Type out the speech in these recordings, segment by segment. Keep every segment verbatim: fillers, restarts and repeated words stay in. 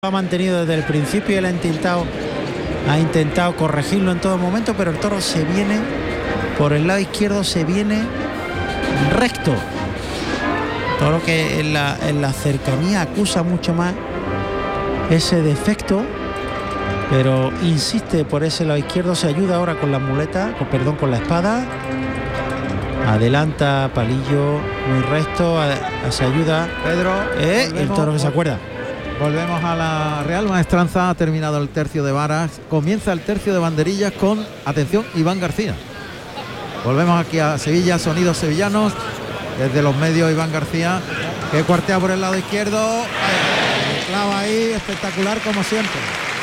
Ha mantenido desde el principio y él ha intentado, ha intentado corregirlo en todo momento, pero el toro se viene por el lado izquierdo, se viene recto. Toro que en la, en la cercanía acusa mucho más ese defecto, pero insiste por ese lado izquierdo, se ayuda ahora con la muleta, con, perdón, con la espada. Adelanta palillo muy recto, a, a, se ayuda Pedro. Eh, el toro que se acuerda. Volvemos a la Real Maestranza, ha terminado el tercio de varas, comienza el tercio de banderillas con, atención, Iván García. Volvemos aquí a Sevilla, sonidos sevillanos, desde los medios Iván García, que cuartea por el lado izquierdo, eh, clava ahí, espectacular como siempre.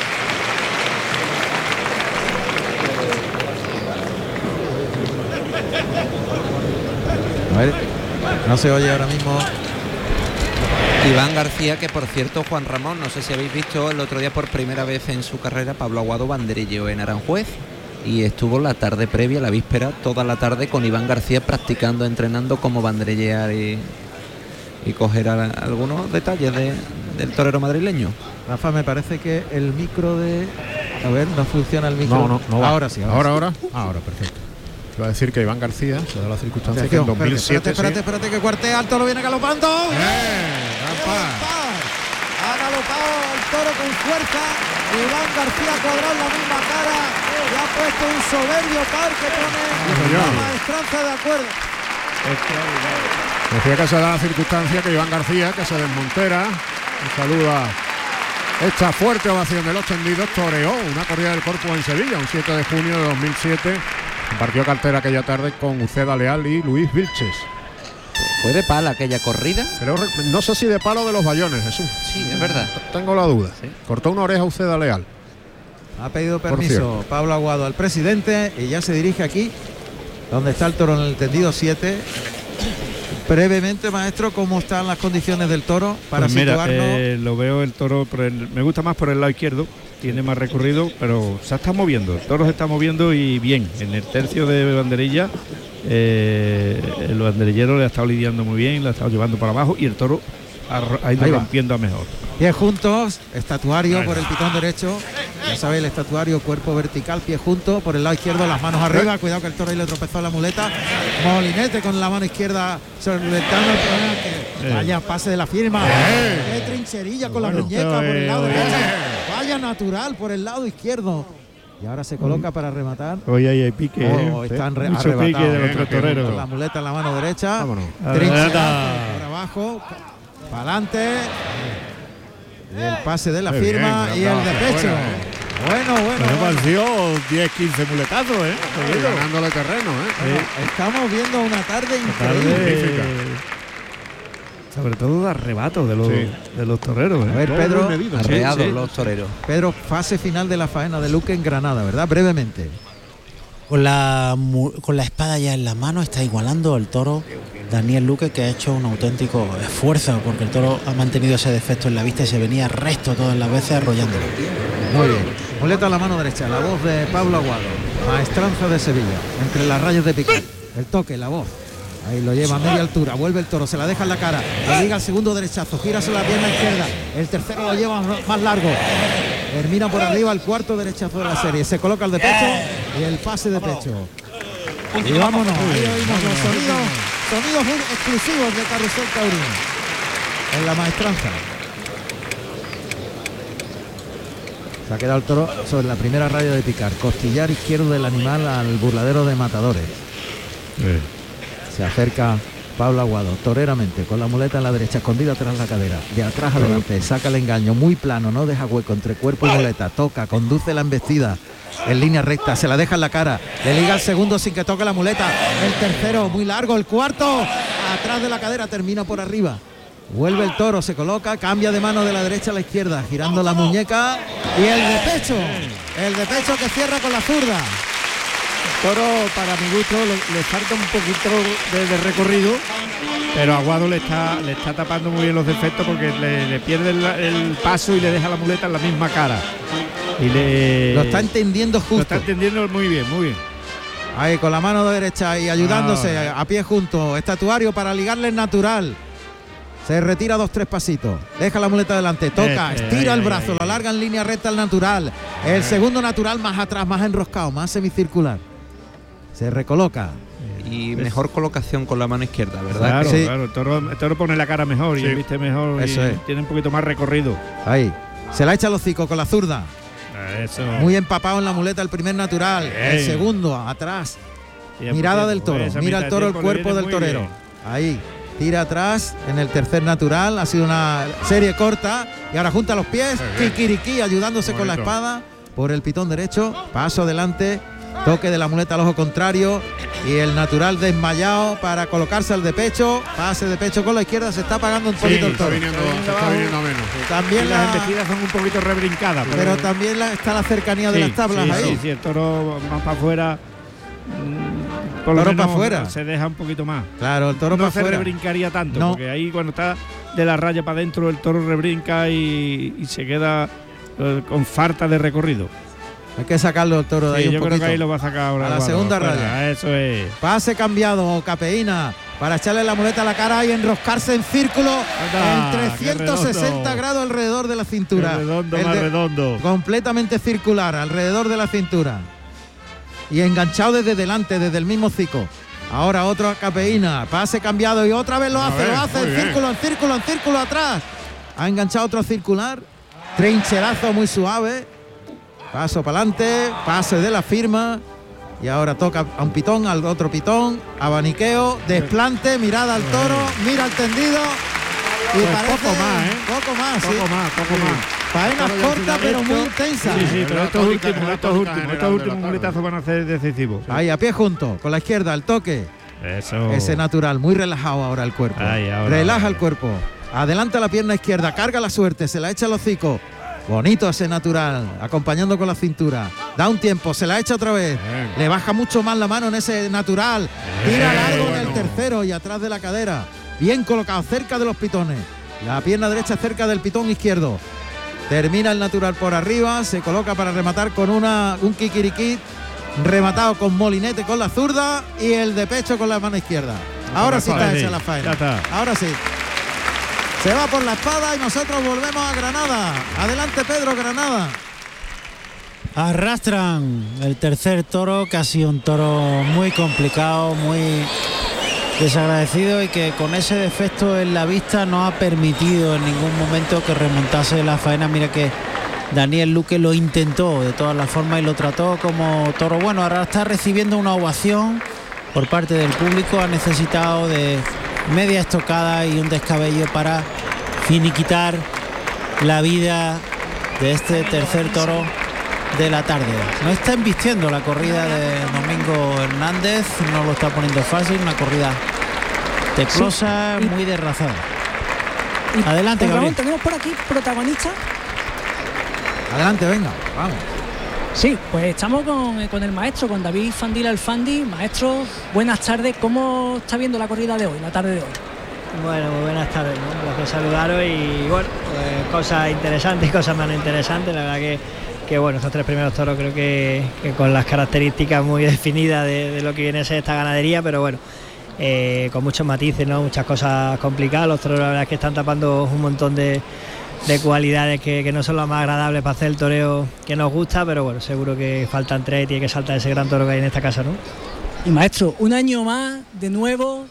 A ver, no se oye ahora mismo. Iván García, que por cierto, Juan Ramón, no sé si habéis visto el otro día por primera vez en su carrera, Pablo Aguado banderilló en Aranjuez y estuvo la tarde previa, la víspera, toda la tarde con Iván García practicando, entrenando cómo banderillear y, y coger a, a algunos detalles de, del torero madrileño. Rafa, me parece que el micro de... A ver, no funciona el micro. No, no, no va. Ahora sí. Ahora, ahora, sí. ahora. Ahora, perfecto. Iba a decir que Iván García, se da la circunstancia Atención, que en dos mil siete... Espérate, espérate, espérate, que cuartea, el toro viene galopando. ¡Eh! Ha galopado el toro con fuerza. Iván García cuadrado en la misma cara. Le ha puesto un soberbio par que pone la Maestranza de acuerdo. Decía que se da la circunstancia que Iván García, que se desmontera y saluda esta fuerte ovación de los tendidos, toreó una corrida del Corpus en Sevilla, un siete de junio de dos mil siete. Compartió cartera aquella tarde con Uceda Leal y Luis Vilches. ¿Fue de pala aquella corrida? Pero no sé si de palo de los Bayones, Jesús. Sí, es verdad. Tengo la duda. ¿Sí? Cortó una oreja a Uceda Leal. Ha pedido permiso Pablo Aguado al presidente y ya se dirige aquí, donde está el toro en el tendido siete. Brevemente, maestro, ¿cómo están las condiciones del toro para pues mira, situarnos? Eh, lo veo el toro, por el, me gusta más por el lado izquierdo, tiene más recorrido, pero se está moviendo, el toro se está moviendo y bien. En el tercio de banderilla, eh, el banderillero le ha estado lidiando muy bien, le ha estado llevando para abajo y el toro ha, ha ido Ahí rompiendo a mejor. Pies juntos, estatuario Ahí por va. el pitón derecho. Ya sabéis, el estatuario, cuerpo vertical, pie junto, por el lado izquierdo, las manos arriba. Cuidado que el toro ahí le tropezó a la muleta. Molinete con la mano izquierda solventando el problema. Que Eh. vaya pase de la firma. Eh. Qué trincherilla con la Bueno, muñeca por el lado eh, derecho. eh. Vaya natural por el lado izquierdo. Y ahora se coloca para rematar. Hoy ahí hay pique, Oh, ¿eh? están re- mucho pique arrebatados. de los tres toreros. Con la muleta en la mano derecha. Vámonos. Trincherante por abajo. Para adelante. Y el pase de la Qué firma bien, y el de hacia pecho. afuera, eh. Bueno, bueno. Bueno, bueno. pareció diez, quince muletazos, ¿eh? Y ganándole terreno, ¿eh? Bueno, estamos viendo una tarde increíble. Tarde, sobre todo de arrebato de los, Sí. de los toreros, ¿eh? A ver, Todo Pedro, muy medido. Arreados sí. los toreros. Pedro, fase final de la faena de Luque en Granada, ¿verdad? Brevemente. Con la, mu- con la espada ya en la mano está igualando el toro Daniel Luque, que ha hecho un auténtico esfuerzo porque el toro ha mantenido ese defecto en la vista y se venía recto todas las veces arrollándolo. Muy bien. Muleta a la mano derecha, la voz de Pablo Aguado, Maestranza de Sevilla, entre las rayas de picar. El toque, la voz. Ahí lo lleva a media altura, vuelve el toro, se la deja en la cara, le liga el segundo derechazo, gira sobre la pierna izquierda, el tercero lo lleva más largo, termina por arriba el cuarto derechazo de la serie, se coloca el de pecho y el pase de pecho. Y vámonos, ahí oímos los sonidos, sonidos muy exclusivos de Carrusel Taurino en la Maestranza. Se ha quedado el toro sobre la primera raya de picar, costillar izquierdo del animal al burladero de matadores. Eh. Se acerca Pablo Aguado, toreramente, con la muleta en la derecha, escondida tras la cadera, de atrás adelante, saca el engaño, muy plano, no deja hueco entre cuerpo y muleta, toca, conduce la embestida en línea recta, se la deja en la cara, le liga el segundo sin que toque la muleta, el tercero muy largo, el cuarto, atrás de la cadera, termina por arriba. Vuelve el toro, se coloca, cambia de mano de la derecha a la izquierda, girando la muñeca y el de pecho, el de pecho que cierra con la zurda. Toro, para mi gusto, le, le falta un poquito de, de recorrido, pero Aguado le está le está tapando muy bien los defectos porque le, le pierde el, el paso y le deja la muleta en la misma cara. Y le, Lo está entendiendo justo. Lo está entendiendo muy bien, muy bien. Ahí con la mano derecha y ayudándose ah. a pie junto, estatuario para ligarle el natural. Se retira dos, tres pasitos. Deja la muleta delante. Toca, Este, estira ahí, el brazo, ahí, lo ahí. larga en línea recta al natural. El segundo natural más atrás, más enroscado, más semicircular. Se recoloca. Y mejor colocación con la mano izquierda, ¿verdad? Claro, Sí. claro. El toro, el toro pone la cara mejor y Sí. el viste mejor. Eso y es. tiene un poquito más recorrido. Ahí. Se la echa al hocico con la zurda. Eso. Muy empapado en la muleta el primer natural. El Bien. segundo, atrás. Tiempo, Mirada tiempo. del toro. Esa Mira mitad el de toro el tiempo le cuerpo viene del muy torero. bien. Ahí. Tira atrás en el tercer natural. Ha sido una serie corta. Y ahora junta los pies. Muy bien. Kikiriki ayudándose con la Bonito. espada. Por el pitón derecho. Paso adelante. Toque de la muleta al ojo contrario. Y el natural desmayado para colocarse al de pecho. Pase de pecho con la izquierda. Se está apagando un Sí, poquito el está toro. viniendo, Está viniendo se está abajo. viniendo a menos. Y También las la, embestidas son un poquito rebrincadas. pero también la- está la cercanía de Sí, las tablas sí, ahí. Sí, sí, el toro más para afuera. mm, Por lo Toro menos pa' fuera. se deja un poquito más. Claro, el toro no para se afuera. rebrincaría tanto, No. porque ahí cuando está de la raya para adentro el toro rebrinca y, y se queda eh, con falta de recorrido. Hay que sacarlo el toro de Sí, ahí un yo creo poquito. que ahí lo va a sacar ahora. A la Guado, segunda fuera, raya. Eso es. Pase cambiado, Capeína, para echarle la muleta a la cara y enroscarse en círculo Anda, en trescientos sesenta qué redondo. grados alrededor de la cintura. Qué redondo, El más de- redondo. Completamente circular, alrededor de la cintura. Y enganchado desde delante, desde el mismo hocico. Ahora otro Capeína, pase cambiado y otra vez lo A hace, ver, lo hace, muy en bien. círculo, en círculo, en círculo atrás. Ha enganchado otro circular, trincherazo muy suave. Paso para adelante, pase de la firma. Y ahora toca a un pitón, al otro pitón, abaniqueo, desplante, mirada al toro, mira al tendido. Y Pues parece poco más, ¿eh? Poco más, Poco sí. más, poco Sí. más. Faena Toro ya corta al pero final muy esto- intensa. Sí, sí, Es pero la estos tónica- últimos, es la estos tónica últimos, general estos de últimos la tarde. muletazos van a ser decisivos. Ahí a pie junto, con la izquierda, el toque. Eso. Ese natural, muy relajado ahora el cuerpo. Ay, ahora, Relaja ahora. el cuerpo. Adelanta la pierna izquierda, carga la suerte, se la echa al hocico. Bonito ese natural, acompañando con la cintura. Da un tiempo, se la echa otra vez. Bien. Le baja mucho más la mano en ese natural. Tira Bien, largo en el bueno. tercero y atrás de la cadera. Bien colocado, cerca de los pitones. La pierna derecha cerca del pitón izquierdo. Termina el natural por arriba, se coloca para rematar con una, un kikiriki. Rematado con molinete con la zurda y el de pecho con la mano izquierda. Ahora la sí espada, está sí. hecha la faena. Ya está. Ahora sí. Se va por la espada y nosotros volvemos a Granada. Adelante Pedro, Granada. Arrastran el tercer toro, que ha sido un toro muy complicado, muy desagradecido y que con ese defecto en la vista no ha permitido en ningún momento que remontase la faena. Mira que Daniel Luque lo intentó de todas las formas y lo trató como toro bueno. Ahora está recibiendo una ovación por parte del público. Ha necesitado de media estocada y un descabello para finiquitar la vida de este tercer toro de la tarde. No está embistiendo la corrida de Domingo Hernández, no lo está poniendo fácil, una corrida teclosa, Sí, y- muy derrazada. Y, Adelante, don Ramón, Gabriel. tenemos por aquí protagonista. Adelante, venga, vamos. Sí, pues estamos con, con el maestro, con David Fandila el Fandi. Maestro, buenas tardes. ¿Cómo está viendo la corrida de hoy, la tarde de hoy? Bueno, muy buenas tardes, ¿no? Un placer saludaros y bueno, pues, cosas interesantes, cosas menos interesantes. La verdad que, que bueno, estos tres primeros toros creo que, que con las características muy definidas de, de lo que viene a ser esta ganadería, pero bueno, eh, con muchos matices, ¿no? Muchas cosas complicadas. Los toros la verdad es que están tapando un montón de, de cualidades que, que no son las más agradables para hacer el toreo que nos gusta, pero bueno, seguro que faltan tres y tiene que saltar ese gran toro que hay en esta casa, ¿no? Y maestro, un año más, de nuevo,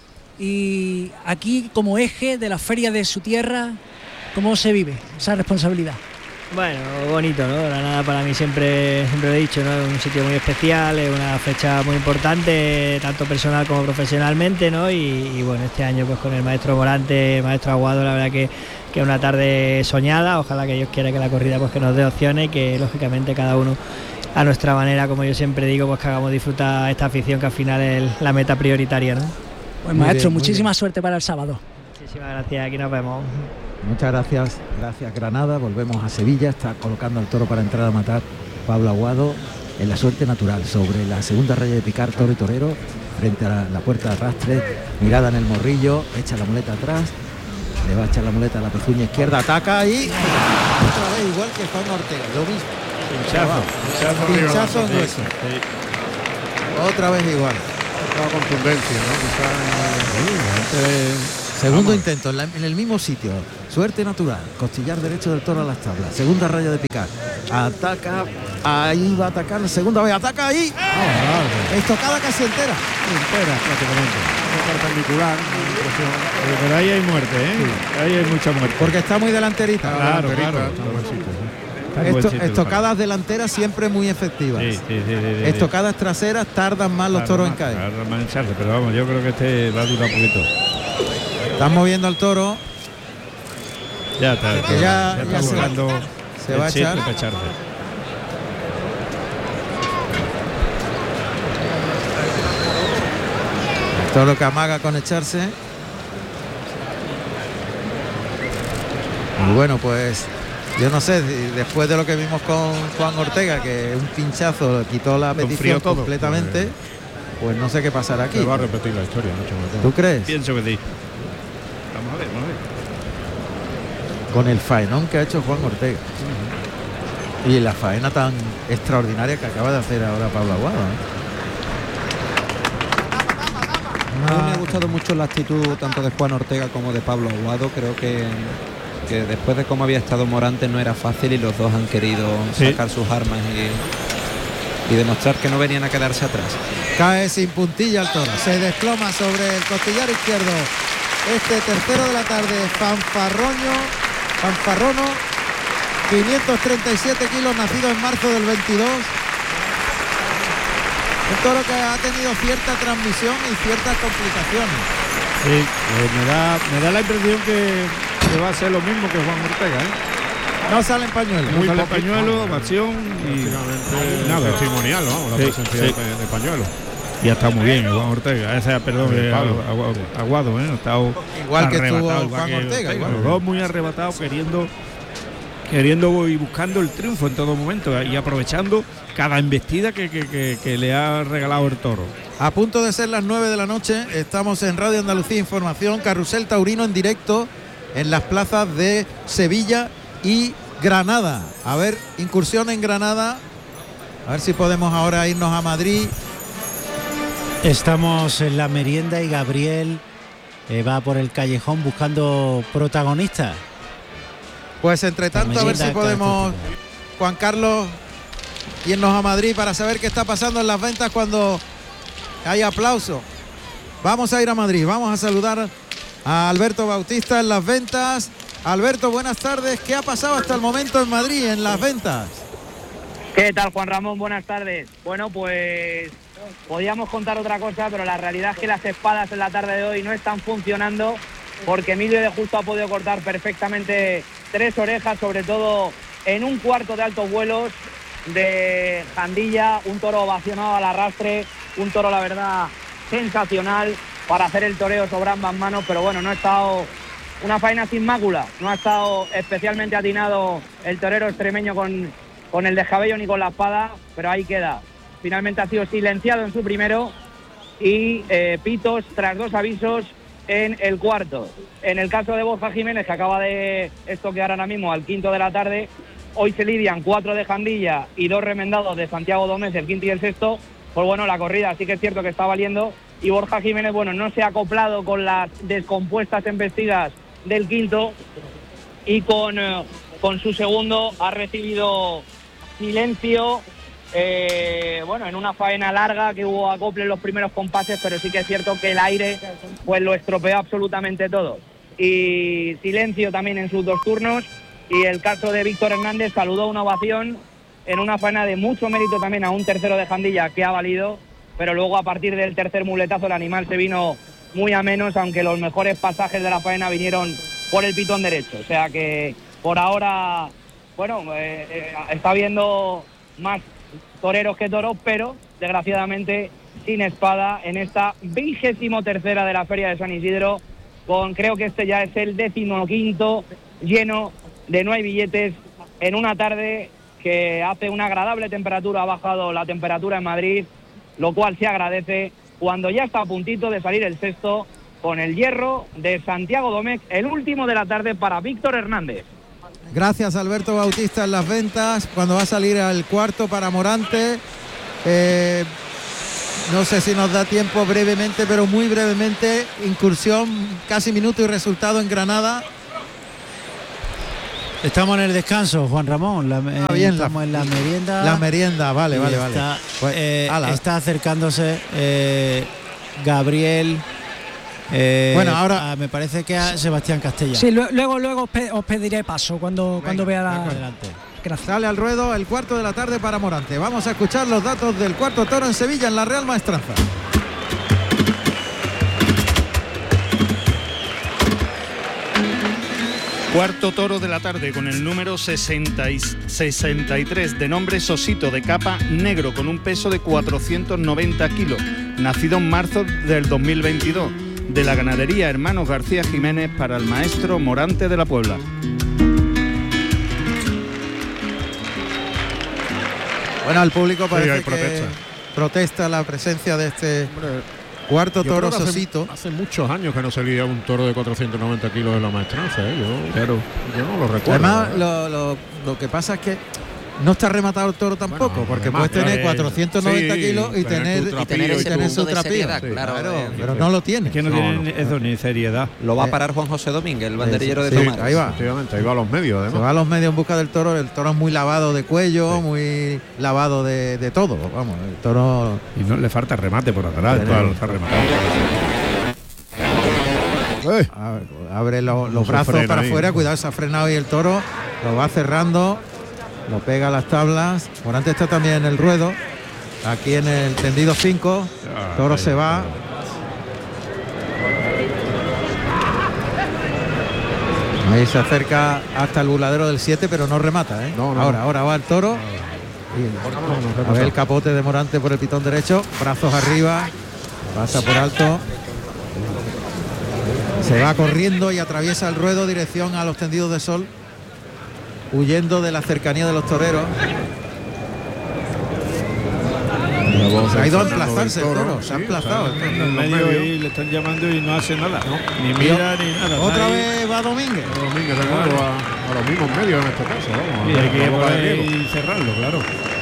y aquí como eje de la feria de su tierra, ¿cómo se vive esa responsabilidad? Bueno, bonito, ¿no? Granada para mí siempre, siempre lo he dicho, ¿no? Es un sitio muy especial, es una fecha muy importante, tanto personal como profesionalmente, ¿no? Y, y bueno, este año pues con el maestro Morante, maestro Aguado, la verdad que que es una tarde soñada. Ojalá que Dios quiera que la corrida pues que nos dé opciones y que lógicamente cada uno a nuestra manera, como yo siempre digo, pues que hagamos disfrutar esta afición que al final es la meta prioritaria, ¿no? Pues Muy maestro, bien, muy muchísima suerte para el sábado. Muchísimas gracias, aquí nos vemos. Muchas gracias, gracias Granada. Volvemos a Sevilla, está colocando el toro para entrar a matar Pablo Aguado en la suerte natural, sobre la segunda raya de picar, toro y torero, frente a la, la puerta de arrastre, mirada en el morrillo, echa la muleta atrás, le va a echar la muleta a la pezuña izquierda, ataca y otra vez igual que Juan Ortega, lo mismo. Pinchazo, pinchazo, Pinchazo en sí, hueso. sí. Otra vez igual. Toda contundencia, ¿no? Quizá, eh, Segundo Vamos. intento en, la- en el mismo sitio. Suerte natural. Costillar derecho del toro a las tablas. Segunda raya de picar. Ataca. Ahí va a atacar. La segunda vez. Ataca ahí. Estocada casi entera. Entera prácticamente. Una perpendicular. una impresión. Pero, pero ahí hay muerte, ¿eh? Ahí hay mucha muerte. Porque está muy delanterita. Claro, Delanterita, claro. está en buen sitio, sí. Está en buen Esto- sitio el estocadas delanteras siempre muy efectivas. palo. Sí, sí, sí, sí, sí. Estocadas traseras tardan más los Tarda toros en más, caer. tarda más en echarse, pero vamos, yo creo que este va a durar un poquito. Están moviendo al toro. Ya está. Que ya- está ya se va- buscando se el va a chip echar. para echarse. El toro que amaga con echarse. Y bueno, pues yo no sé, si después de lo que vimos con Juan Ortega, que un pinchazo quitó la Con petición frío todo. completamente, pues no sé qué pasará aquí. Se va a repetir la historia, mucho más. ¿Tú crees? Pienso que sí. Vamos a ver, vamos a ver. Con el faenón que ha hecho Juan Ortega. Y la faena tan extraordinaria que acaba de hacer ahora Pablo Aguado, ¿eh? A mí me ha gustado mucho la actitud tanto de Juan Ortega como de Pablo Aguado. Creo que, que después de cómo había estado Morante no era fácil y los dos han querido Sí. sacar sus armas y, y demostrar que no venían a quedarse atrás. Cae sin puntilla el toro. Se desploma sobre el costillar izquierdo. Este tercero de la tarde, fanfarroño, fanfarrono, quinientos treinta y siete kilos, nacido en marzo del veintidós. Un toro que ha tenido cierta transmisión y ciertas complicaciones. Sí, eh, me, da, me da la impresión que, que va a ser lo mismo que Juan Ortega, ¿eh? No salen pañuelos. Muy sale poquito, pañuelo, evasión y Finalmente, nada. testimonial, vamos, la Sí, presencia sí. De, de Pañuelo. Y ha estado muy bien Juan Ortega. Ese, perdón, Sí, eh, Pablo. Aguado, Aguado, ¿eh? Ha estado Igual que estuvo arrebatado, igual Juan que Ortega, igual. Los dos muy arrebatados, queriendo queriendo y buscando el triunfo en todo momento y aprovechando cada embestida que, que, que, que le ha regalado el toro. A punto de ser las nueve de la noche, estamos en Radio Andalucía Información, Carrusel Taurino en directo en las plazas de Sevilla y Granada. A ver, incursión en Granada. A ver si podemos ahora irnos a Madrid. Estamos en la merienda y Gabriel eh, va por el callejón buscando protagonistas. Pues entre tanto, a ver si merienda podemos, característica. Juan Carlos, irnos a Madrid para saber qué está pasando en las ventas cuando hay aplauso. Vamos a ir a Madrid, vamos a saludar a Alberto Bautista en las ventas. Alberto, buenas tardes. ¿Qué ha pasado hasta el momento en Madrid en las ventas? ¿Qué tal, Juan Ramón? Buenas tardes. Bueno, pues podíamos contar otra cosa, pero la realidad es que las espadas en la tarde de hoy no están funcionando porque Emilio de Justo ha podido cortar perfectamente tres orejas, sobre todo en un cuarto de altos vuelos de Jandilla, un toro ovacionado al arrastre, un toro, la verdad, sensacional para hacer el toreo sobre ambas manos, pero bueno, no ha estado una faena sin mácula, no ha estado especialmente atinado el torero extremeño con, con el descabello ni con la espada, pero ahí queda. Finalmente ha sido silenciado en su primero y eh, pitos tras dos avisos en el cuarto. En el caso de Borja Jiménez, que acaba de estoquear ahora mismo al quinto de la tarde, hoy se lidian cuatro de Jandilla y dos remendados de Santiago Domés, el quinto y el sexto. Pues bueno, la corrida sí que es cierto que está valiendo y Borja Jiménez, bueno, no se ha acoplado con las descompuestas embestidas del quinto y con, eh, con su segundo ha recibido silencio, eh, bueno, en una faena larga que hubo acople en los primeros compases, pero sí que es cierto que el aire pues lo estropeó absolutamente todo. Y silencio también en sus dos turnos. Y el caso de Víctor Hernández saludó una ovación en una faena de mucho mérito también a un tercero de Jandilla que ha valido, pero luego a partir del tercer muletazo el animal se vino muy a menos, aunque los mejores pasajes de la faena vinieron por el pitón derecho. O sea que por ahora, bueno, eh, eh, está habiendo más toreros que toros, pero desgraciadamente sin espada en esta vigésimo tercera de la Feria de San Isidro, con creo que este ya es el decimoquinto lleno de no hay billetes en una tarde que hace una agradable temperatura. Ha bajado la temperatura en Madrid, lo cual se agradece cuando ya está a puntito de salir el sexto con el hierro de Santiago Domecq, el último de la tarde para Víctor Hernández. Gracias, Alberto Bautista en las ventas. Cuando va a salir al cuarto para Morante, eh, no sé si nos da tiempo brevemente, pero muy brevemente, incursión, casi minuto y resultado en Granada. Estamos en el descanso, Juan Ramón. La, Ah, bien, estamos la- en la merienda. La merienda, vale, y vale, está, vale. Pues, eh, ala. está acercándose eh, Gabriel. eh, Bueno, ahora- a- me parece que a Sebastián Castella. Sí, lue- luego luego os, pe- os pediré paso cuando, cuando vea la. Adelante. Gracias. Sale al ruedo el cuarto de la tarde para Morante. Vamos a escuchar los datos del cuarto toro en Sevilla, en la Real Maestranza. Cuarto toro de la tarde con el número sesenta y sesenta y tres, de nombre Sosito, de capa negro, con un peso de cuatrocientos noventa kilos, nacido en marzo del dos mil veintidós, de la ganadería Hermanos García Jiménez, para el maestro Morante de la Puebla. Bueno, al público Sí, parece hay que protesta. protesta la presencia de este Hombre, cuarto yo toro creo que hace- Sosito. Hace, muchos años que no salía un toro de cuatrocientos noventa kilos en la maestranza, ¿eh? Yo, claro. Yo no lo recuerdo. Además, ¿eh? lo, lo- lo que pasa es que no está rematado el toro tampoco, Bueno, porque además, puedes tener eh, cuatrocientos noventa sí, kilos y tener tener, tu y trapillo tener, y y tu tener su punto de trapillo. seriedad, Sí, claro, eh, pero no lo tiene. Es que no, No, tienen no. eso ni seriedad. Lo va Eh, a parar Juan José Domínguez, el banderillero de sí, Tomás. ahí va. Efectivamente, ahí va a los medios, Se además. va a los medios en busca del toro. El toro es muy lavado de cuello, muy lavado de, de todo. Vamos, el toro. Y no le falta remate por atrás. Pero- Claro, está rematado. Eh, a- Abre lo- los se brazos frena para ahí. afuera, cuidado, se ha frenado y el toro lo va cerrando, lo pega a las tablas. Morante está también en el ruedo, aquí en el tendido cinco. Ah, Toro ahí, se va. Ahí se acerca hasta el burladero del siete, pero no remata, ¿eh? No, no, ahora, no. ahora va el toro. Y- no, no, a ver el capote de Morante por el pitón derecho, brazos arriba, pasa por alto. Se va corriendo y atraviesa el ruedo dirección a los tendidos de sol, huyendo de la cercanía de los toreros. Se ha ido a emplazarse el toro, se ha emplazado el toro. En el medio y le están llamando y no hace nada. Ni mira ni nada. Otra está ahí. vez va Domínguez. Domínguez de nuevo a, a los mismos medios en este caso. Vamos, Y a hay que la boca de poner riego. y cerrarlo, claro.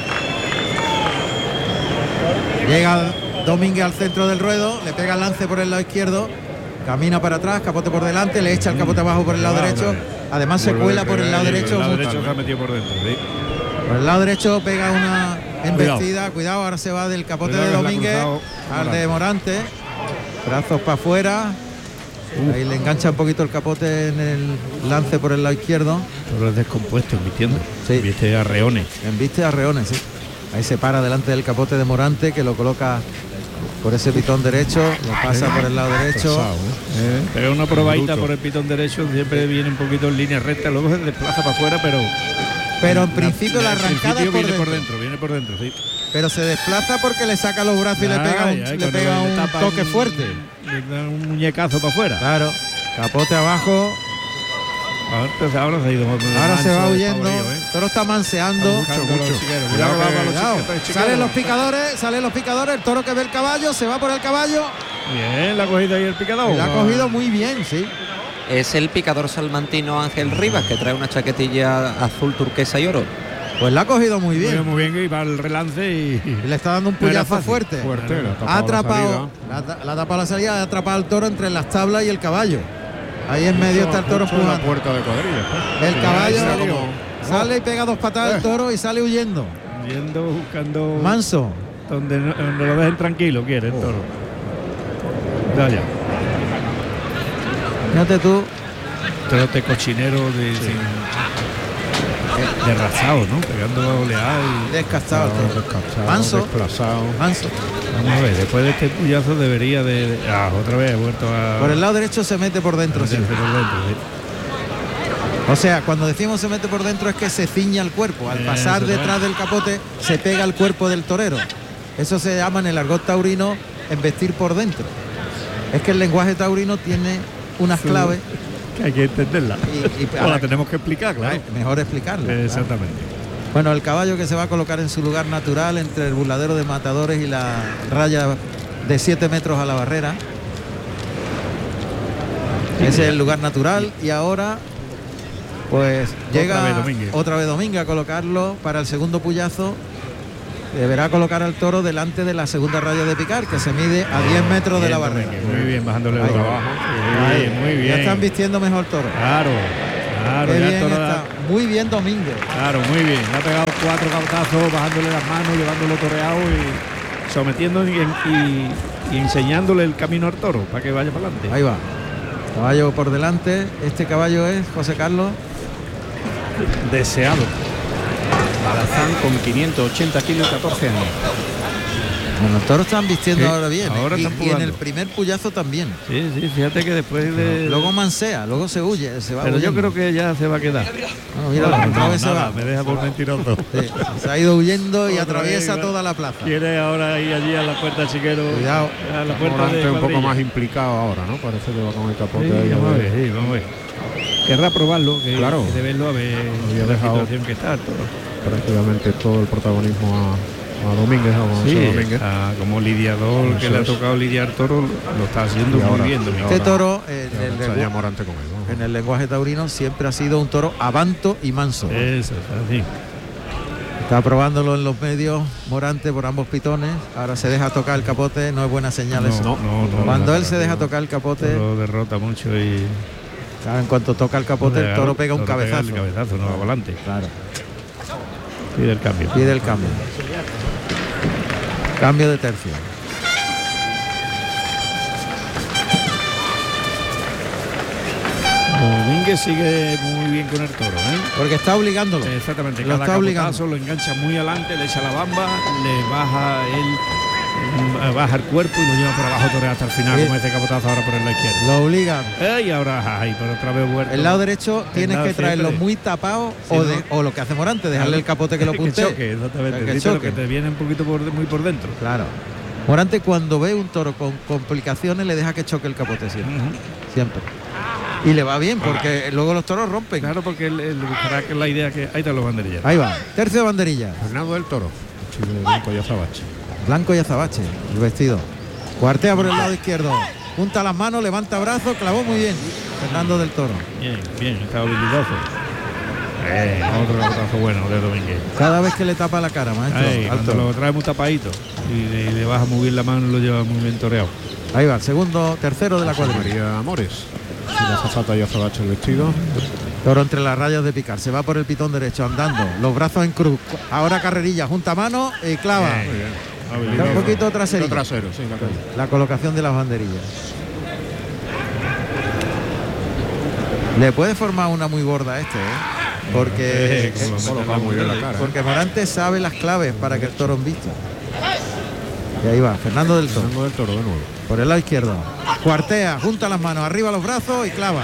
Llega Domínguez al centro del ruedo, le pega el lance por el lado izquierdo, camina para atrás, capote por delante, le echa el capote abajo por el lado Ah, derecho. vale. Además se Vuelve cuela de por el lado revés, derecho. El lado muy- derecho se ha metido por dentro. ¿sí? Por el lado derecho pega una embestida, cuidado, ahora se va del capote Cuidado de que se la ha Domínguez cruzado al de Morante, brazos para afuera, ahí le engancha un poquito el capote en el lance por el lado izquierdo, Toro es descompuesto, embistiendo. Sí. Viste arreones. embiste a reones, sí. Ahí se para delante del capote de Morante, que lo coloca por ese pitón derecho, lo pasa por el lado derecho. Pesado, ¿eh? Pega una probadita Bruto. por el pitón derecho, siempre viene un poquito en línea recta, luego se desplaza para afuera, pero. Pero en principio la en arrancada es principio por viene por dentro. dentro, viene por dentro, sí. Pero se desplaza porque le saca los brazos y le pega Ay, un, ay, le cuando pega le un tapan toque un- fuerte. Le da un muñecazo para afuera. Claro, capote abajo, Ahora, pues, ahora se ha ido. ahora se va manso, huyendo, despavorido, ¿eh? Toro está manseando. Buscando mucho. los chiqueros. Cuidado Cuidado, que- va, va, los Cuidado, chiqueros, chiqueros. salen los picadores, salen los picadores, el toro que ve el caballo, se va por el caballo, Bien, la ha cogido ahí el picador. y la ha cogido muy bien, sí. Es el picador salmantino Ángel Rivas, que trae una chaquetilla azul turquesa y oro. Pues la ha cogido muy Muy bien, bien. muy bien, y va al relance y. Y le está dando un No era puyazo fácil. fuerte. Fuerte, la ha tapado Ha la atrapado, salida. la, la ha tapado la salida, ha atrapado al toro entre las tablas y el caballo. Ahí en medio está el toro Justo en la empujando. puerta de cuadrilla. El Sí, caballo ahí sale como- sale y pega dos patadas el toro y sale huyendo. Yendo, buscando. Manso. Donde, no- donde lo dejen tranquilo, quiere el toro. Ya, ya. Fíjate tú, Trote cochinero de. De rasado, ¿no? Pegando oleada y. descastado el toro. Descachado, Manso. desplazado. Manso. Vamos a ver, después de este puyazo debería de. de- ah, otra vez ha vuelto a. Por el lado derecho se mete por dentro, sí. meterse por dentro, sí. O sea, cuando decimos se mete por dentro es que se ciña el cuerpo. Al Eso, pasar bueno. detrás del capote se pega el cuerpo del torero. Eso se llama en el argot taurino embestir por dentro. Es que el lenguaje taurino tiene unas Su- claves Que hay que entenderla. y, y O la tenemos que explicar, claro. Ay, mejor explicarla. claro. Exactamente. Bueno, el caballo que se va a colocar en su lugar natural entre el burladero de matadores y la raya de siete metros a la barrera. Ese es el lugar natural y ahora pues llega vez Domínguez. otra vez Domínguez a colocarlo para el segundo puyazo. deberá colocar al toro delante de la segunda raya de picar, que se mide a diez metros de la barrera. Muy bien, bajándole el trabajo. Ahí, Muy bien. Ya están vistiendo mejor toro. Claro, claro. Qué ya bien el toro está. da- Muy bien Domínguez. Claro, muy bien. Le ha pegado cuatro cabezazos, bajándole las manos, llevándolo toreado y sometiendo y, y- y enseñándole el camino al toro para que vaya para adelante. Ahí va. Caballo por delante. Este caballo es José Carlos. Deseado. Alazán con quinientos ochenta kilos y catorce años. Bueno, los toros están vistiendo Sí, ahora bien. ahora y, están y en jugando. el primer puyazo también. Sí, sí, fíjate que después de... Luego mansea, luego se huye, se va Pero yo huyendo. creo que ya se va a quedar. Bueno, mira, No, otra no, vez se nada, va. me deja por mentiroso. Sí, se ha ido huyendo y Otra atraviesa vez, toda la plaza. Quiere ahora ir allí a la puerta del chiquero. Cuidado. A la puerta Morante de un poco cuadrilla. más implicado ahora, ¿no? Parece que va con el capote Sí, ahí. a vamos a ver. ver, sí, vamos a ver. Querrá probarlo, que, Claro. que de verlo a ver Había la dejado- situación que está. Todo. Prácticamente todo el protagonismo a, a Domínguez, a Gonzalo Sí, Domínguez. ah, como lidiador Eso que le ha es. tocado lidiar toro, lo está haciendo Y ahora- muy bien. Domínguez. Este ahora- toro, en Y el, ahora ensaña lenguaje, Morante con él, ¿no? en el lenguaje taurino, siempre ha sido un toro avanto y manso. Eso, es así. Está probándolo en los medios Morante por ambos pitones. Ahora se deja tocar el capote, no es buena señal eso. No, no, no, Cuando no, él se no, deja no. tocar el capote, Lo derrota mucho y claro, en cuanto toca el capote, el toro pega un Toro pega cabezazo. el cabezazo, no va para adelante. Claro, Pide el cambio. pide el cambio. Cambio de tercio. Domínguez sigue muy bien con el toro, ¿eh? Porque está obligándolo. Exactamente, Lo cada está obligando. capotazo lo engancha muy adelante, le echa la bamba, le baja él, mm, baja el cuerpo y lo lleva por abajo torea hasta el final, Sí. como ese capotazo ahora por el lado izquierdo. Lo obligan. Eh, y ahora, ay, pero otra vez vuelto. El lado derecho tienes lado que traerlo siempre. muy tapado Sí, o, ¿no? de- o lo que hace Morante, dejarle el capote que lo que puntee. choque, exactamente. Que sí, pero choque. que te viene un poquito por, muy por dentro. Claro. Morante cuando ve un toro con complicaciones le deja que choque el capote siempre. Ujú. Siempre. Y le va bien porque luego los toros rompen. Claro, porque él, él buscará que es la idea que ahí están los banderilleros. Ahí va. Tercio de banderilla. Fernando del Toro. Chile de Blanco y Azabache. Blanco y azabache, el vestido. Cuartea por el lado izquierdo. Junta las manos, levanta brazos, clavó muy bien. Fernando del Toro. Bien, bien, está habilidoso. Eh, otro capotazo bueno de Domínguez. Cada vez que le tapa la cara, maestro. Ahí, al cuando toro. lo trae muy tapadito y le, le baja muy bien la mano, lo lleva muy bien toreado. Ahí va, el segundo, tercero de la José cuadrilla. María Amores. Chile Azafata y Azabache el vestido. Toro entre las rayas de picar. Se va por el pitón derecho, andando. Los brazos en cruz. Ahora carrerilla, junta mano y clava. Bien. Muy bien. Está Habilidoso. un poquito traserito. Trasero, sí, la calle. La colocación de las banderillas. Le puede formar una muy gorda a este, ¿eh? Porque, Eh, como lo eh, mete Coloca muy bien la cara. porque Morante sabe las claves para que el toro embista. Y ahí va, Fernando del Toro. Fernando del Toro de nuevo. Por el lado izquierdo. Cuartea, junta las manos, arriba los brazos y clava.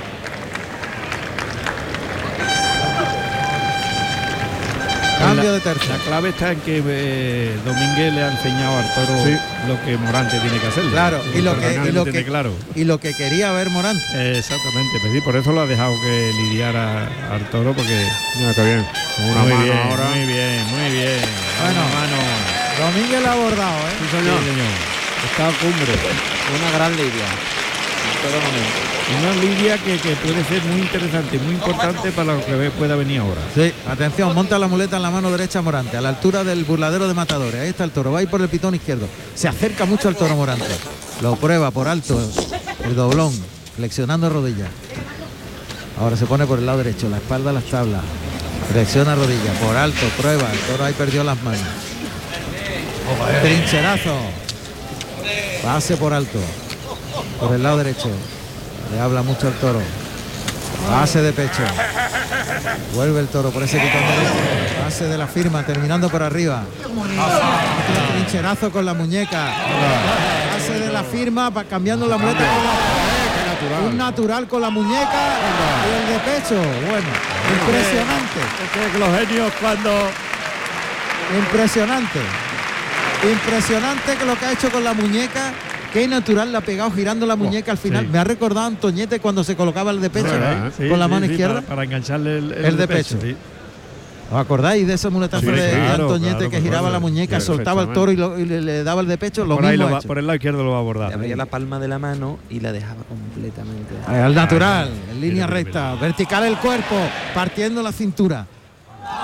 Cambio de tercio. La clave está en que eh, Domínguez le ha enseñado al toro Sí. lo que Morante tiene que hacer. Claro, y lo que, y lo tiene que, claro. y lo que quería ver Morante. Eh, exactamente, pues sí, por eso lo ha dejado que lidiara al toro, porque Mira qué bien. Con una muy mano bien, ahora. muy bien, muy bien. Bueno. Una mano. Domínguez lo ha abordado, ¿eh? Sí, señor. Está a cumbre. Una gran lidia. En todo momento. Una lidia que, que puede ser muy interesante, muy importante para lo que ve- pueda venir ahora. Sí, atención, monta la muleta en la mano derecha Morante, a la altura del burladero de matadores. Ahí está el toro, va a ir por el pitón izquierdo. Se acerca mucho al toro Morante. Lo prueba por alto, el doblón, flexionando rodillas. Ahora se pone por el lado derecho, la espalda a las tablas. Flexiona rodillas, por alto, prueba. El toro ahí perdió las manos. Trincherazo. Pase por alto. Por el lado derecho. Le habla mucho al toro. Pase de pecho. Vuelve el toro por ese pitón derecho. Pase de la firma, terminando por arriba. Otro trincherazo con la muñeca. Pase de la firma, pa- cambiando la muleta. con la- Un natural con la muñeca y el de pecho. Bueno, impresionante. Es que los genios cuando Impresionante. Impresionante que lo que ha hecho con la muñeca. Qué natural le ha pegado girando la muñeca al final. sí. Me ha recordado a Antoñete cuando se colocaba el de pecho, ¿verdad? Sí, con la sí, mano sí, izquierda. para, para engancharle el, El de pecho. sí. ¿Os acordáis de ese muletazo Sí, de claro, Antoñete claro, que me giraba acuerdo. la muñeca, Sí, soltaba el toro y, lo- y le, le daba el de pecho? Lo Por, ahí mismo lo ha va- hecho. por el lado izquierdo lo va a abordar. Le abría la palma de la mano y la dejaba completamente. Ahí, al natural, en línea mira, mira, recta, vertical el cuerpo, partiendo la cintura.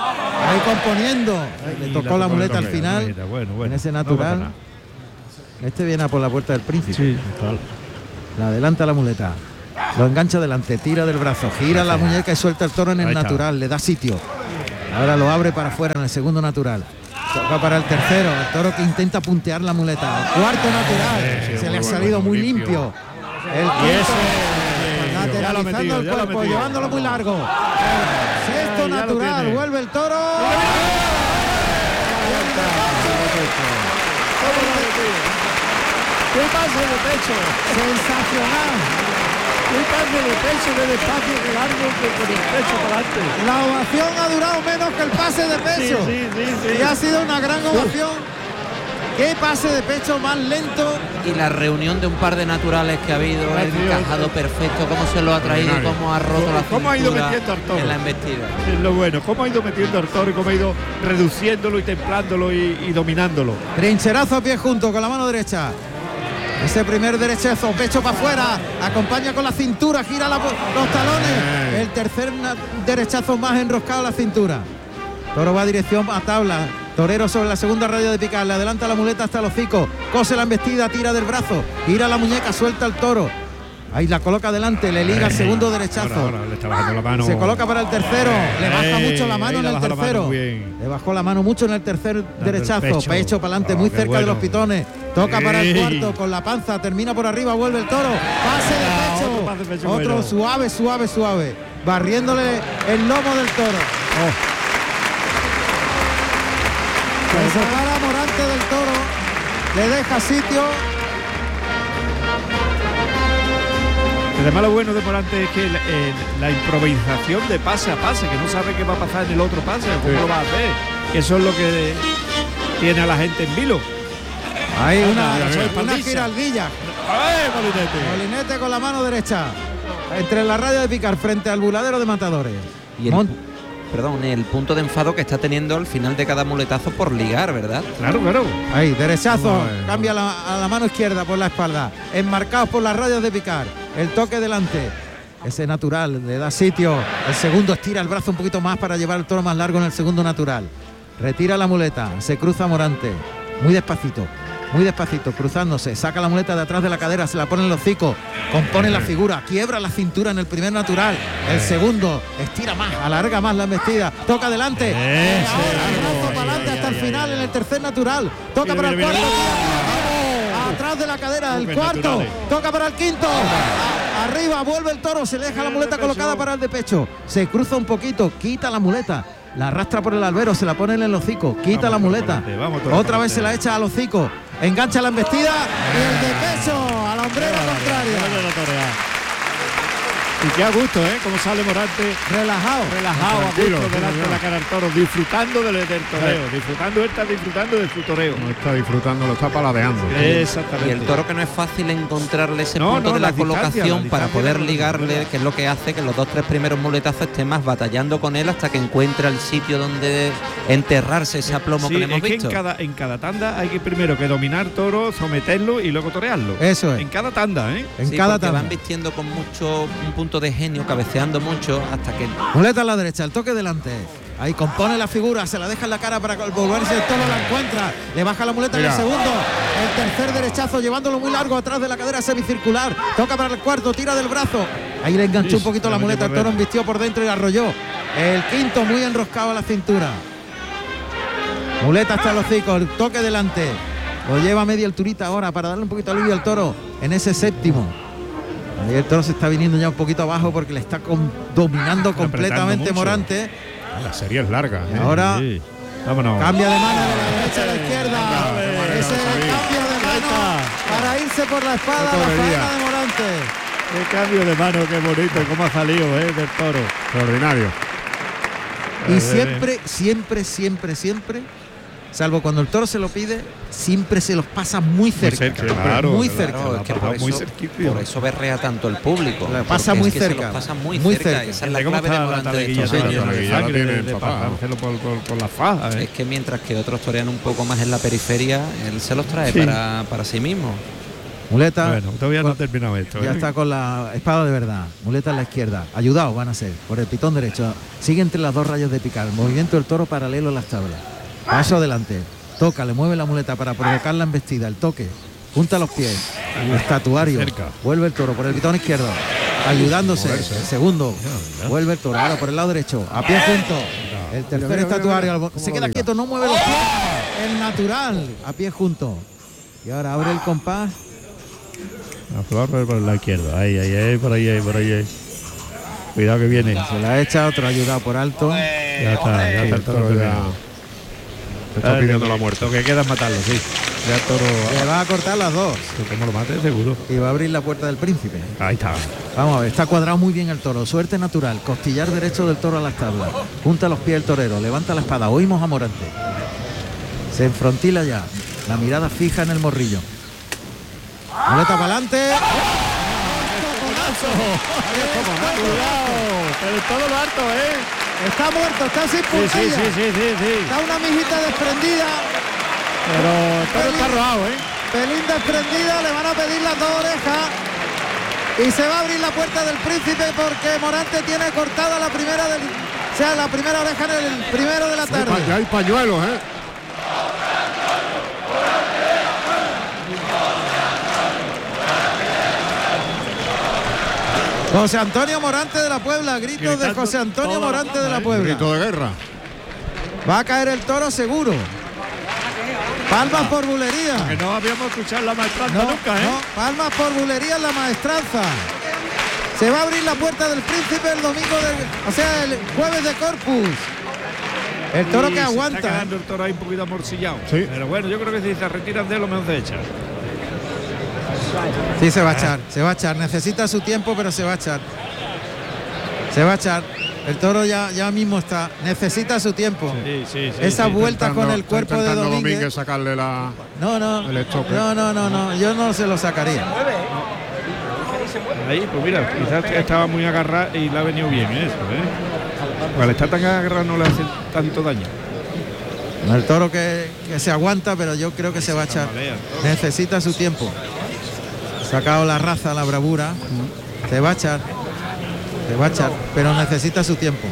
Ahí componiendo. Le Y tocó la tocó muleta el al toque, final. mira, bueno, bueno, En ese no natural. pasa nada. Este viene a por la puerta del príncipe. Sí, total. La adelanta la muleta. Lo engancha delante, tira del brazo, gira la muñeca y suelta el toro en el Ahí está. natural, le da sitio. Ahora lo abre para afuera en el segundo natural. Toca para el tercero, el toro que intenta puntear la muleta. El cuarto natural, Sí, sí, se muy le ha bueno, salido muy limpio. limpio. El Y quinto, ese, eh, ya lo ha lateralizando metido, el ya lo ha cuerpo, metido. llevándolo muy largo. Sexto Ay, ya lo natural, tiene. vuelve el toro. ¡Qué pase de pecho! Sensacional. ¡Qué pase de pecho de despacio que largo que con el pecho para adelante! La ovación ha durado menos que el pase de pecho. Sí, sí, sí, sí. Y ha sido una gran ovación. Qué pase de pecho más lento. Y la reunión de un par de naturales que ha habido, el encajado perfecto, cómo se lo ha traído, Extraordinario. cómo ha roto la ¿Cómo ha ido cintura metiendo al toro? en la embestida. Es lo bueno, cómo ha ido metiendo al toro y cómo ha ido reduciéndolo y templándolo y, y dominándolo. Trincherazo a pie junto con la mano derecha. Ese primer derechazo, pecho para afuera, acompaña con la cintura, gira la- los talones. El tercer na- derechazo más enroscado a la cintura. Toro va a dirección a tabla. Torero sobre la segunda raya de picar, le adelanta la muleta hasta el hocico, cose la embestida, tira del brazo, gira la muñeca, suelta el toro. Ahí la coloca adelante, le liga el segundo derechazo. Ahora, ahora le está bajando la mano. Se coloca para el tercero, le baja Ey, mucho la mano ahí en le el baja la mano tercero. muy bien. Le bajó la mano mucho en el tercer derechazo, pecho. pecho, para adelante, Oh, muy qué cerca de bueno. los pitones. Toca para el Ey. cuarto con la panza, termina por arriba, vuelve el toro. Pase de Ah, pecho. otro pase de pecho Otro bueno. suave, suave, suave. Barriéndole el lomo del toro. Oh. Se separa Morante del toro, le deja sitio. Además lo bueno de Morante es que el- el- la improvisación de pase a pase, que no sabe qué va a pasar en el otro pase, o cómo Sí. lo va a hacer. Eso es lo que tiene a la gente en vilo. Hay Anda, una, mira, mira. una giraldilla. ¡Ay, Molinete! Molinete con la mano derecha. Entre la raya de picar frente al buladero de matadores. Y el, Mon- perdón, el punto de enfado que está teniendo al final de cada muletazo por ligar, ¿verdad? Claro, claro. Ahí, derechazo, Bueno. cambia la- a la mano izquierda por la espalda, enmarcados por las rayas de picar, el toque delante, ese natural, le da sitio, el segundo estira el brazo un poquito más para llevar el toro más largo en el segundo natural, retira la muleta, se cruza Morante, muy despacito, muy despacito, cruzándose, saca la muleta de atrás de la cadera, se la pone en los hocicos, compone la figura, quiebra la cintura en el primer natural, el segundo, estira más, alarga más la embestida, toca adelante, Ese, ahora el brazo ay, para adelante ay, hasta ay, el ay, final ay. en el tercer natural, toca Mira, para el mira, cuarto, mira. tira, atrás de la cadera, el Super cuarto, naturales. toca para el quinto, a- arriba, vuelve el toro, se le deja la muleta colocada para el de pecho, se cruza un poquito, quita la muleta, la arrastra por el albero, se la pone en el hocico, quita Vamos, la toro muleta, pa'lante, vamos, toro otra vez pa'lante. se la echa al hocico, engancha la embestida y el de pecho a la hombrera contraria. Y qué a gusto, ¿eh? Como sale Morante Relajado. relajado, a Tranquilo, gusto delante de la cara del toro, disfrutando del, del toreo, disfrutando, él está disfrutando de su toreo. No está disfrutando, lo está paladeando. Exactamente. Y el toro que no es fácil encontrarle ese No, punto no, de la las distancias, colocación las para distancias poder de la ligarle, velocidad. que es lo que hace que los dos tres primeros muletazos estén más batallando con él hasta que encuentra el sitio donde enterrarse ese aplomo Sí, que le hemos es que visto. en cada, en cada tanda hay que primero que dominar toro, someterlo y luego torearlo. Eso es. En cada tanda, ¿eh? En Sí, cada porque tanda. van vistiendo con mucho un punto de genio, cabeceando mucho hasta que Muleta a la derecha, el toque delante. Ahí compone la figura, se la deja en la cara para volverse el toro, la encuentra. Le baja la muleta en Mira. el segundo. El tercer derechazo, llevándolo muy largo atrás de la cadera semicircular. Toca para el cuarto, tira del brazo. Ahí le enganchó un Ish, poquito la la metió muleta, el por toro dentro. embistió por dentro y la arrolló. El quinto muy enroscado a la cintura. Muleta hasta los hocico, el toque delante. Lo lleva a media alturita ahora para darle un poquito de alivio al toro en ese séptimo. Ahí el toro se está viniendo ya un poquito abajo porque le está con- dominando Está apretando completamente mucho. Morante. La serie es larga. Y ¿eh? ahora Sí. Vámonos. cambia de mano de la derecha a la izquierda. Venga, Ese venga, cambio de mano para irse por la espada Qué la tontería. faena de Morante. Qué cambio de mano, qué bonito, cómo ha salido, ¿eh? Del toro. Extraordinario. Y Eh, siempre, siempre, siempre, siempre, salvo cuando el toro se lo pide, siempre se los pasa muy cerca. cerca, Muy claro, muy claro. cerca. Claro, es que ha por pasado muy eso, cerquita. por eso berrea tanto el público. La pasa porque muy es que se cerca, los pasa muy, muy cerca. cerca. Esa es la ¿Cómo clave de está la Morante de taleguilla estos esa años. la de taleguilla la sangre, tiene de, de empapada. pasárselo por, por, por la faja, ¿eh? Es que mientras que otros torean un poco más en la periferia, él se los trae Sí. para, para sí mismo. Muleta. Bueno, todavía no ha terminado esto. Ya ¿eh? está con la espada de verdad. Muleta en la izquierda. Ayudados van a ser por el pitón derecho. Sigue entre las dos rayas de picar. Movimiento del toro paralelo en las tablas. Paso adelante. Toca, le mueve la muleta para provocar la embestida. El toque. Junta los pies. El estatuario. Cerca. Vuelve el toro por el pitón izquierdo. Ayudándose. El segundo. Vuelve el toro. Ahora por el lado derecho. A pie junto. El tercer mira, mira, estatuario. mira, Se cómo queda lo quieto. No mueve los pies. El natural. A pie junto. Y ahora abre el compás. A flor por la izquierda. Ahí, ahí, ahí, por ahí, ahí, por ahí, ahí. Cuidado que viene. Se la echa, otro ayudado por alto. Ya está, ya está el toro. ya te está pidiendo la muerte. Lo que queda es matarlo, sí. Ya el toro. Le va a cortar las dos. Como lo mate, seguro. Y va a abrir la puerta del príncipe. Ahí está. Vamos a ver, está cuadrado muy bien el toro. Suerte natural. Costillar derecho del toro a las tablas. Junta los pies el torero. Levanta la espada. Oímos a Morante. Se enfrontila ya. La mirada fija en el morrillo. Muleta para adelante. Pero todo lo harto, ¿eh? Está muerto, está sin Sí, puntilla. sí, sí, sí, sí, sí. Está una mijita desprendida. Pero todo está robado, ¿eh? Pelín desprendida, le van a pedir las dos orejas. Y se va a abrir la puerta del príncipe porque Morante tiene cortada la primera del. O sea, la primera oreja en el primero de la tarde. Ya hay pañuelos, ¿eh? José Antonio Morante de la Puebla, gritos de José Antonio Morante de la Puebla. Grito de guerra. Va a caer el toro seguro. Palmas por bulería. Que no habíamos escuchado la maestranza No, nunca, ¿eh? no, palmas por bulería en la maestranza. Se va a abrir la puerta del príncipe el domingo, de, o sea, el jueves de Corpus. El toro Y que se aguanta. Está quedando el toro ahí un poquito amorcillado. Sí. Pero bueno, yo creo que si se retiran de él, lo mejor se echa. Sí, se va a echar, se va a echar. Necesita su tiempo, pero se va a echar. Se va a echar. El toro ya, ya mismo está. Necesita su tiempo. Sí, sí, sí. Esa sí. vuelta con el Está cuerpo de intentando Domínguez. sacarle la. No, no. el estoque. No, no, no, no. Yo no se lo sacaría. Ahí, pues mira, quizás estaba muy agarrado y le ha venido bien eso, ¿eh? Porque al estar tan agarrado no le hace tanto daño. El toro que, que se aguanta, pero yo creo que se va a echar. Necesita su tiempo. Sacado la raza, la bravura. Se va a echar. Se va a echar, pero necesita su tiempo.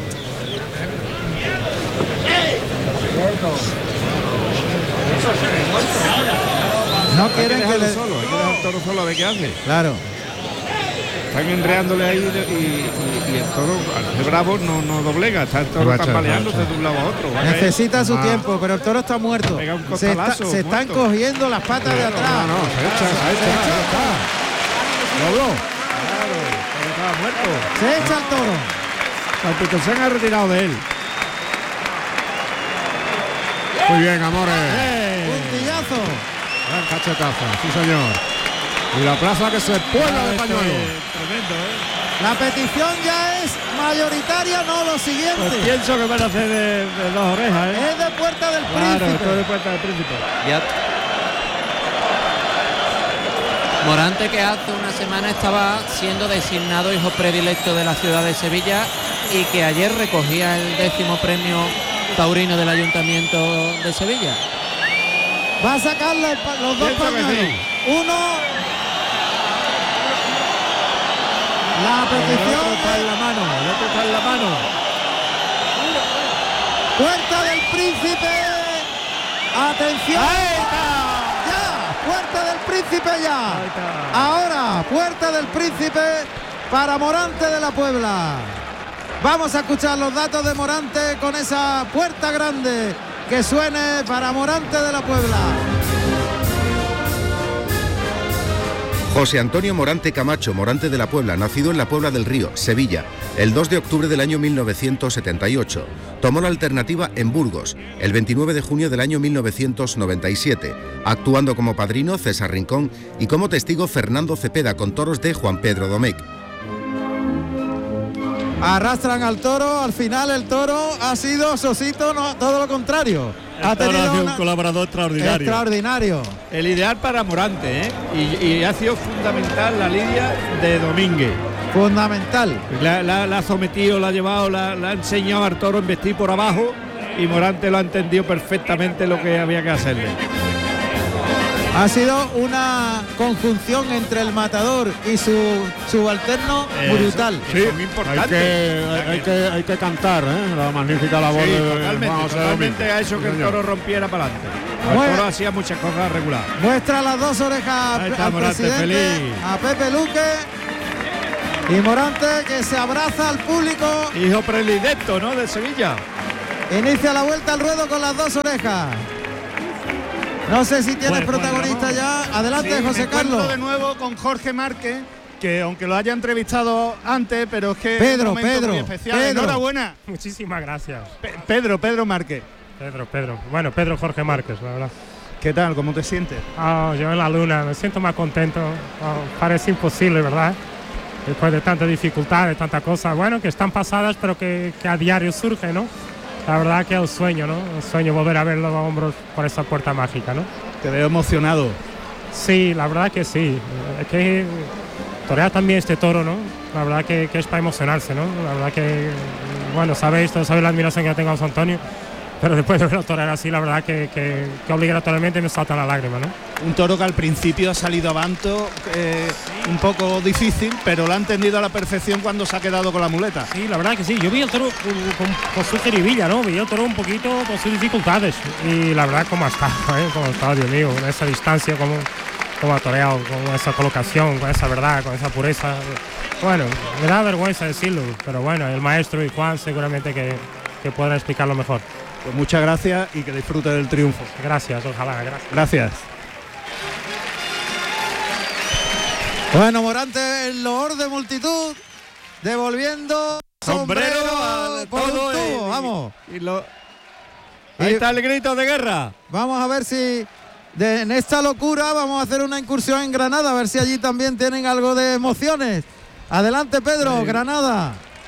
No quieren que le. Solo, hay que dejar el toro solo a ver qué hace. Claro. Están enredándole ahí y, y- y el toro, al ser bravo, no, no doblega. Está el Se va toro a echar, tambaleándose se va a de un lado a otro. Va a caer. Necesita su Ah. tiempo, pero el toro está muerto. Pega un Se, está- costalazo, se están muerto. cogiendo las patas de atrás. No, no, se echa, se echa, ya está. Dobló. Claro, pero estaba muerto. Se echa el toro. Palpito se ha retirado de él. Muy bien, Amores. Puntillazo. Gran cachetazo, sí señor. Y la plaza que se puebla de pañuelo. Tremendo, ¿eh? La petición ya es mayoritaria, no lo Pues siguiente. pienso que van a hacer de, de dos orejas, ¿eh? Es de Puerta del Claro, Príncipe. esto es de Puerta del Príncipe. Ya. Morante, que hace una semana estaba siendo designado hijo predilecto de la ciudad de Sevilla y que ayer recogía el décimo premio taurino del Ayuntamiento de Sevilla. Va a sacar los, pa- los dos Pienso que pañuelos. sí. Uno. La El petición otro está en es la mano, el otro está en la mano. Puerta del Príncipe. Atención. ¡Ahí está! Ya, Puerta del Príncipe ya. Ahí está. Ahora, Puerta del Príncipe para Morante de la Puebla. Vamos a escuchar los datos de Morante con esa puerta grande que suene para Morante de la Puebla. José Antonio Morante Camacho, Morante de la Puebla, nacido en la Puebla del Río, Sevilla, el dos de octubre del año mil novecientos setenta y ocho. Tomó la alternativa en Burgos, el veintinueve de junio del año mil novecientos noventa y siete, actuando como padrino César Rincón y como testigo Fernando Cepeda con toros de Juan Pedro Domecq. Arrastran al toro, al final el toro ha sido Sosito, no, todo lo contrario. Ha tenido un una- colaborador extraordinario. extraordinario. El ideal para Morante, ¿eh? Y, y ha sido fundamental la lidia de Domínguez. Fundamental. La, la- la ha sometido, la ha llevado, la, la ha enseñado al toro a investir por abajo y Morante lo ha entendido perfectamente lo que había que hacerle. Ha sido una conjunción entre el matador y su subalterno brutal. Sí, muy importante. Hay que, hay, hay que, hay que cantar, ¿eh? La magnífica labor sí, de totalmente, Juan José totalmente Domingo. ha hecho que el toro rompiera para adelante. El Bueno. toro hacía muchas cosas regulares. Muestra las dos orejas Ahí está al Morante, presidente, feliz. a Pepe Luque y Morante, que se abraza al público. Hijo predilecto, ¿no? De Sevilla. Inicia la vuelta al ruedo con las dos orejas. No sé si tienes Pues, protagonista Juan Ramón. ya. Adelante, Sí, José me encuentro Carlos. de nuevo con Jorge Márquez, que aunque lo haya entrevistado antes, pero es que Pedro, es un momento Pedro, muy especial. Pedro. Enhorabuena. Muchísimas gracias. Pe- Pedro, Pedro Márquez. Pedro, Pedro. Bueno, Pedro Jorge Márquez, la verdad. ¿Qué tal? ¿Cómo te sientes? Ah, yo en la luna me siento más contento. Oh, parece imposible, ¿verdad? Después de tanta dificultad, de tantas cosas, bueno, que están pasadas, pero que, que a diario surge, ¿no? La verdad que es un sueño, ¿no? Un sueño volver a ver los hombros por esa puerta mágica, ¿no? Te veo emocionado. Sí, la verdad que sí. Es que torear también este toro, ¿no? La verdad que, que es para emocionarse, ¿no? La verdad que, bueno, sabéis, todos sabéis la admiración que yo tengo a José Antonio, pero después de verlo torear así, la verdad que, que, que obligatoriamente me saltan las lágrimas, ¿no? Un toro que al principio ha salido a Banto, eh, un poco difícil, pero lo ha entendido a la perfección cuando se ha quedado con la muleta. Sí, la verdad que sí. Yo vi el toro con, con, con su jeribilla, ¿no? Vi el toro un poquito con sus dificultades. Y la verdad, cómo ha estado, ¿eh? Cómo ha estado, Dios mío, en esa distancia, cómo, cómo ha toreado, con esa colocación, con esa verdad, con esa pureza. Bueno, me da vergüenza decirlo, pero bueno, el maestro y Juan seguramente que, que podrán explicarlo mejor. Pues muchas gracias y que disfrute del triunfo. Gracias, ojalá, gracias. Gracias. Bueno, Morante en loor de multitud, devolviendo sombrero, Sombrero al por un todo tubo, y- vamos. Y lo, ahí Y- está el grito de guerra. Vamos a ver si de, en esta locura vamos a hacer una incursión en Granada, a ver si allí también tienen algo de emociones. Adelante, Pedro, Sí. Granada.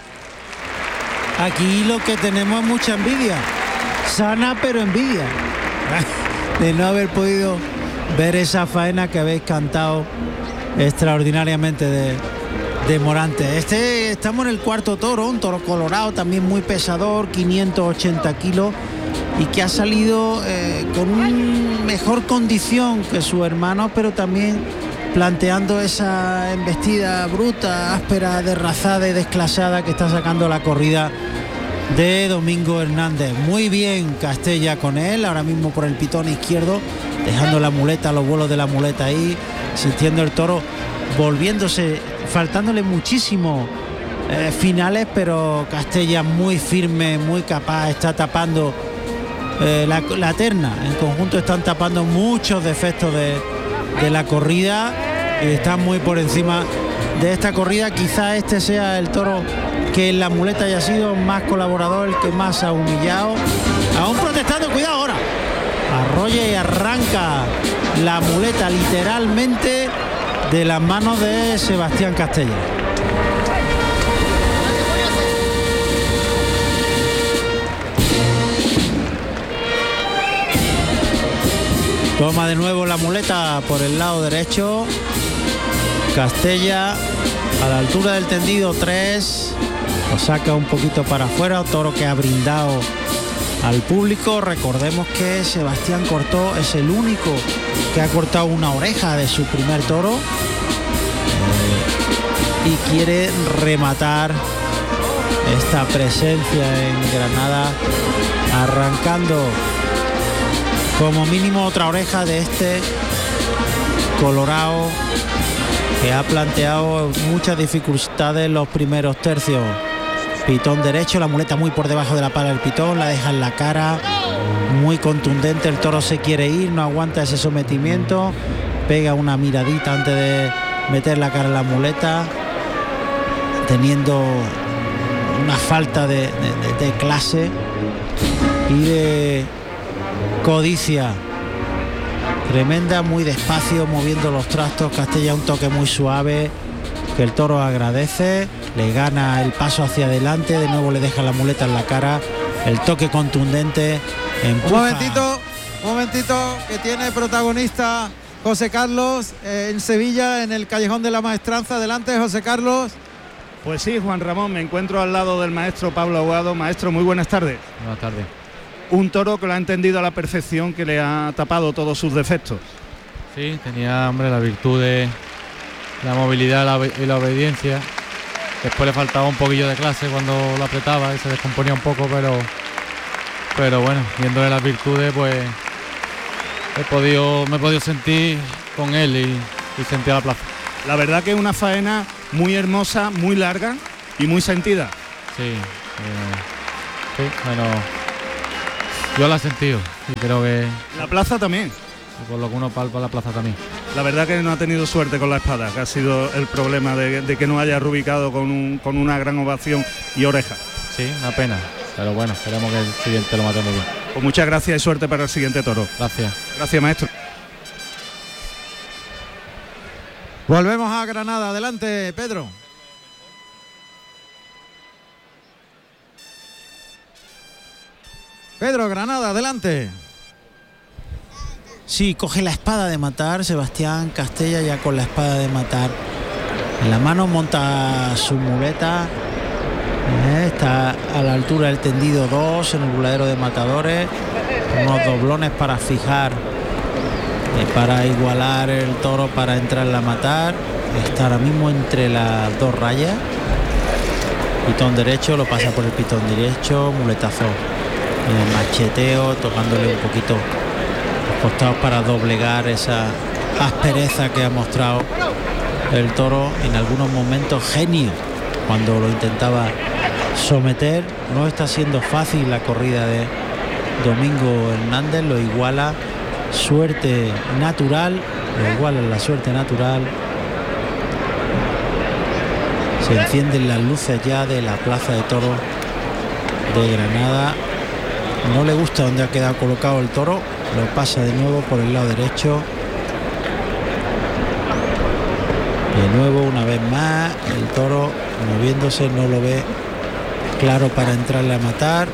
Aquí lo que tenemos es mucha envidia. Sana pero envidia. De no haber podido ver esa faena que habéis cantado extraordinariamente de, de Morante. Este, estamos en el cuarto toro, un toro colorado también muy pesador, quinientos ochenta kilos, y que ha salido eh, con una mejor condición que su hermano, pero también planteando esa embestida bruta, áspera, derrazada y desclasada que está sacando la corrida de Domingo Hernández. Muy bien Castella con él, ahora mismo por el pitón izquierdo, dejando la muleta, los vuelos de la muleta ahí, sintiendo el toro, volviéndose, faltándole muchísimo eh, finales, pero Castella muy firme, muy capaz, está tapando eh, la, la terna. En conjunto están tapando muchos defectos de, de la corrida y están muy por encima de esta corrida. Quizá este sea el toro que en la muleta haya sido más colaborador, el que más ha humillado. Aún protestando, cuidado ahora. Arrolla y arranca la muleta literalmente de las manos de Sebastián Castella. Toma de nuevo la muleta por el lado derecho. Castella a la altura del tendido tres. Lo saca un poquito para afuera. Toro que ha brindado al público. Recordemos que Sebastián Cortó es el único que ha cortado una oreja de su primer toro. Eh, y quiere rematar esta presencia en Granada, arrancando como mínimo otra oreja de este colorado que ha planteado muchas dificultades en los primeros tercios. Pitón derecho, la muleta muy por debajo de la pala del pitón, la deja en la cara, muy contundente, el toro se quiere ir, no aguanta ese sometimiento, pega una miradita antes de meter la cara en la muleta, teniendo una falta de, de, de, de clase y de codicia tremenda, muy despacio, moviendo los trastos. Castella un toque muy suave que el toro agradece, le gana el paso hacia adelante, de nuevo le deja la muleta en la cara, el toque contundente, empuja. Un momentito, un momentito, que tiene protagonista José Carlos eh, en Sevilla, en el Callejón de la Maestranza. Adelante, José Carlos. Pues sí, Juan Ramón, me encuentro al lado del maestro Pablo Aguado. Maestro, muy buenas tardes. Buenas tardes. Un toro que lo ha entendido a la perfección, que le ha tapado todos sus defectos. Sí, tenía, hombre, la virtud de la movilidad la, y la obediencia. Después le faltaba un poquillo de clase cuando lo apretaba y se descomponía un poco, pero pero bueno, viéndole las virtudes, pues he podido, me he podido sentir con él y, y sentir la plaza. La verdad que es una faena muy hermosa, muy larga y muy sentida. Sí, eh, sí, bueno, yo la he sentido y creo que... La plaza también. Por lo que uno palpa, la plaza también. La verdad que no ha tenido suerte con la espada, que ha sido el problema de, de que no haya rubicado con, un, con una gran ovación y oreja. Sí, una pena, pero bueno, esperemos que el siguiente lo matemos bien. Pues muchas gracias y suerte para el siguiente toro. Gracias. Gracias, maestro. Volvemos a Granada, adelante, Pedro. Pedro, Granada, adelante. Sí, coge la espada de matar, Sebastián Castella ya con la espada de matar en la mano, monta su muleta, eh, está a la altura del tendido dos en el burladero de matadores, unos doblones para fijar, eh, para igualar el toro para entrarle a matar, está ahora mismo entre las dos rayas, pitón derecho, lo pasa por el pitón derecho, muletazo, eh, macheteo, tocándole un poquito costados para doblegar esa aspereza que ha mostrado el toro en algunos momentos, genio cuando lo intentaba someter. No está siendo fácil la corrida de Domingo Hernández, lo iguala, suerte natural, lo iguala la suerte natural. Se encienden las luces ya de la plaza de toros de Granada. No le gusta donde ha quedado colocado el toro, lo pasa de nuevo por el lado derecho. De nuevo, una vez más, el toro moviéndose, no lo ve claro para entrarle a matar.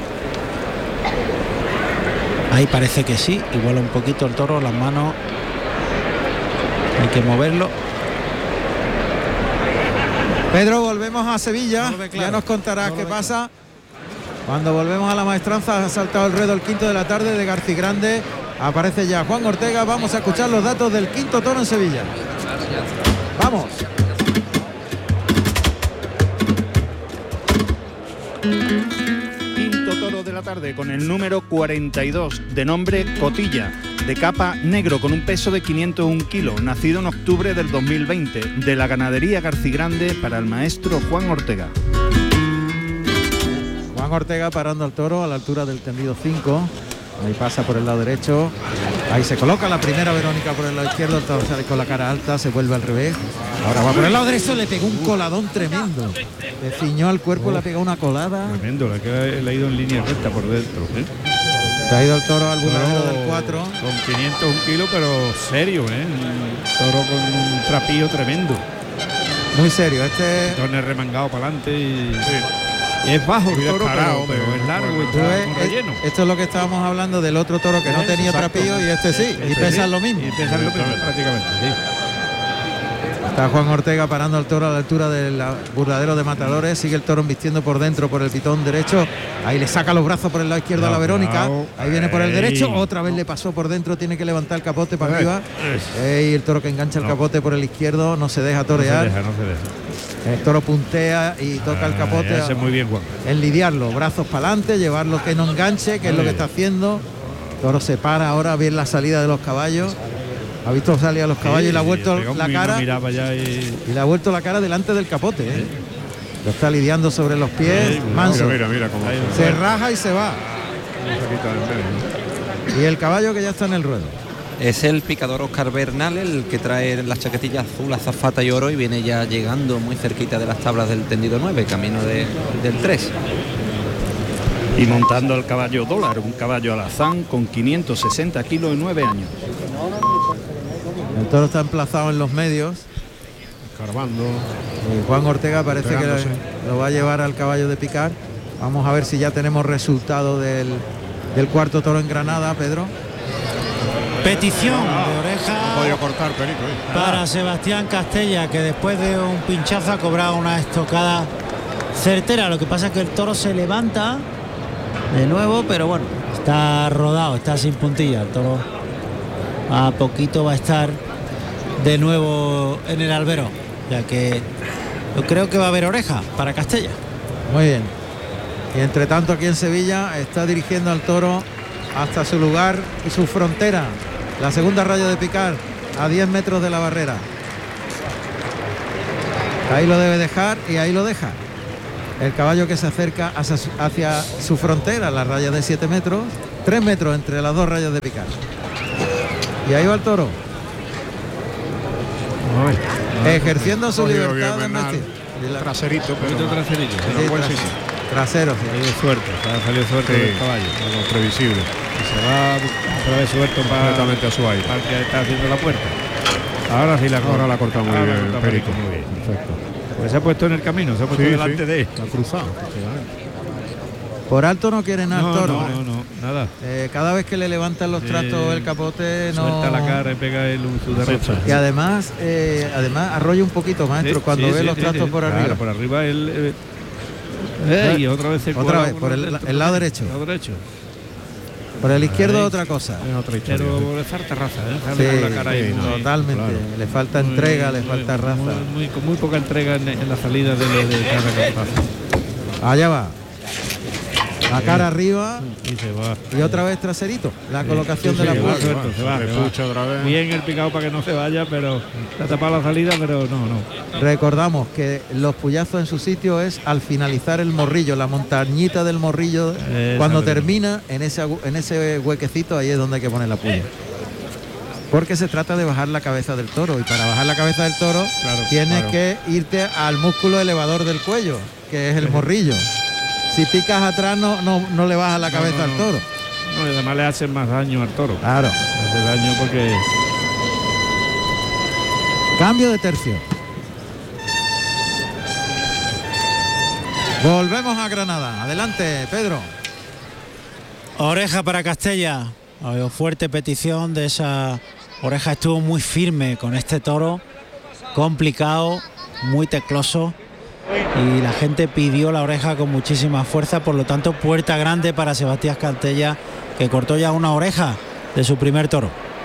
Ahí parece que sí, iguala un poquito el toro, las manos, hay que moverlo. Pedro, volvemos a Sevilla, No lo ve claro. ya nos contarás No lo qué ve pasa. Cuando volvemos a la maestranza, ha saltado el ruedo el quinto de la tarde de García Grande. Aparece ya Juan Ortega. Vamos a escuchar los datos del quinto toro en Sevilla. Vamos. Quinto toro de la tarde con el número cuarenta y dos, de nombre Cotilla, de capa negro con un peso de quinientos un kilos, nacido en octubre del dos mil veinte, de la ganadería García Grande, para el maestro Juan Ortega. Juan Ortega parando al toro a la altura del tendido cinco. Ahí pasa por el lado derecho. Ahí se coloca la primera Verónica por el lado izquierdo. El toro sale con la cara alta, se vuelve al revés. Ahora va por el lado derecho, le pegó un coladón tremendo. Le ciñó al cuerpo, oh, le pegó una colada. Tremendo, le ha ido en línea recta por dentro. ¿eh? Se ha ido el toro al burladero del cuatro. Con quinientos un kilos, pero serio, ¿eh? Un toro con un trapillo tremendo. Muy serio, este... Torne remangado para adelante y... Sí. Y es bajo el toro, pero, pero es largo, está con relleno. Esto es lo que estábamos hablando del otro toro que no tenía Exacto. trapillo y este sí, Este y pesan sí, lo mismo. Y pesan lo mismo prácticamente, sí. Está Juan Ortega parando al toro a la altura del burladero de matadores. Sigue el toro vistiendo por dentro por el pitón derecho. Ahí le saca los brazos por el lado izquierdo a la Verónica. Ahí viene por el derecho. Otra vez le pasó por dentro. Tiene que levantar el capote para arriba. Y el toro que engancha el capote por el izquierdo. No se deja torear. No se deja, no se deja. El toro puntea y toca el capote. Hace muy bien, Juan. En lidiarlo. Brazos para adelante. Llevarlo que no enganche, que es lo que está haciendo. El toro se para ahora. Bien la salida de los caballos. Ha visto salir a los caballos, sí, y le ha vuelto la cara y... y le ha vuelto la cara delante del capote, ¿eh? Sí. Lo está lidiando sobre los pies, sí, manso. Mira, mira, mira cómo se raja y se va. Y el caballo que ya está en el ruedo. Es el picador Oscar Bernal, el que trae las chaquetillas azul, azafata y oro, y viene ya llegando muy cerquita de las tablas del tendido nueve, camino de, del tres. Y montando al caballo Dólar, un caballo alazán con quinientos sesenta kilos y nueve años. El toro está emplazado en los medios. Escarbando. Y Juan Ortega parece que lo, lo va a llevar al caballo de picar. Vamos a ver si ya tenemos resultado del, del cuarto toro en Granada, Pedro. Petición de oreja no podía cortar, Perico, ¿eh? para Sebastián Castella, que después de un pinchazo ha cobrado una estocada certera. Lo que pasa es que el toro se levanta de nuevo, pero bueno, está rodado, está sin puntilla. El toro a poquito va a estar de nuevo en el albero, ya que yo creo que va a haber oreja para Castella. Muy bien. Y entre tanto aquí en Sevilla está dirigiendo al toro hasta su lugar y su frontera, la segunda raya de picar, a diez metros de la barrera. Ahí lo debe dejar y ahí lo deja. El caballo que se acerca hacia su, hacia su frontera, la raya de siete metros, tres metros entre las dos rayas de picar. Y ahí va el toro. Ay, ay, ejerciendo su cogido libertad de bien Bernal. vestir. Traserito, pero Poquito traserito, Sí, pero buen tras- sitio. trasero, sí. Salió suerte, ha salido suerte Sí, del caballo. algo previsible. Y se va otra vez suelto para, Completamente a su aire. para el que está haciendo la puerta. Ahora sí la Ahora la ha cortado muy ahora la ha bien, cortado Perico. muy bien. Perfecto. Pues se ha puesto en el camino, se ha puesto Sí, delante sí, de él. la ha cruzado. efectivamente. Por alto no quiere nada No, el toro. no, ¿eh? no, no, nada. Eh, cada vez que le levantan los Sí, trastos el capote no. Suelta la cara y pega el, su derrocha. Y además, eh, además arrolla un poquito, maestro, Sí, cuando sí, ve sí, los sí, trastos sí. por Claro, arriba. por arriba él. Eh, eh, y otra vez se Otra cuela vez, por el- dentro, el lado derecho. El lado derecho. Por el izquierdo Ahí. otra cosa. Es otra historia. Pero le falta raza, ¿eh? Sí, Sale con la cara ahí sí, muy- totalmente. claro. Le falta muy- entrega, le muy- falta raza. Muy, muy- con muy poca entrega en, en la salida de, de, de cada campazo. Allá va. La cara arriba Y se va. y otra vez traserito. La Sí, colocación sí, de la sí, va, puerta. suelto, se va, Le se va. pucha otra vez. Bien el picado para que no se vaya, pero le ha tapado la salida, pero no, no. Recordamos que los puyazos en su sitio es al finalizar el morrillo, la montañita del morrillo. Esa Cuando verdad. termina en ese, agu- en ese huequecito, ahí es donde hay que poner la puya. Porque se trata de bajar la cabeza del toro. Y para bajar la cabeza del toro Claro, tienes claro. que irte al músculo elevador del cuello, que es el morrillo. Si picas atrás no, no, no le bajas la No, cabeza no, al no. toro. No, y además le hacen más daño al toro. Claro. Le hace daño porque Cambio de tercio. Volvemos a Granada. Adelante, Pedro. Oreja para Castella. Ha habido fuerte petición de esa oreja. Estuvo muy firme con este toro. Complicado, muy tecloso. Y la gente pidió la oreja con muchísima fuerza. Por lo tanto, puerta grande para Sebastián Castella, que cortó ya una oreja de su primer toro.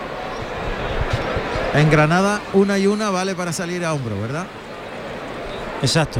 En Granada, una y una vale para salir a hombro, ¿verdad? Exacto.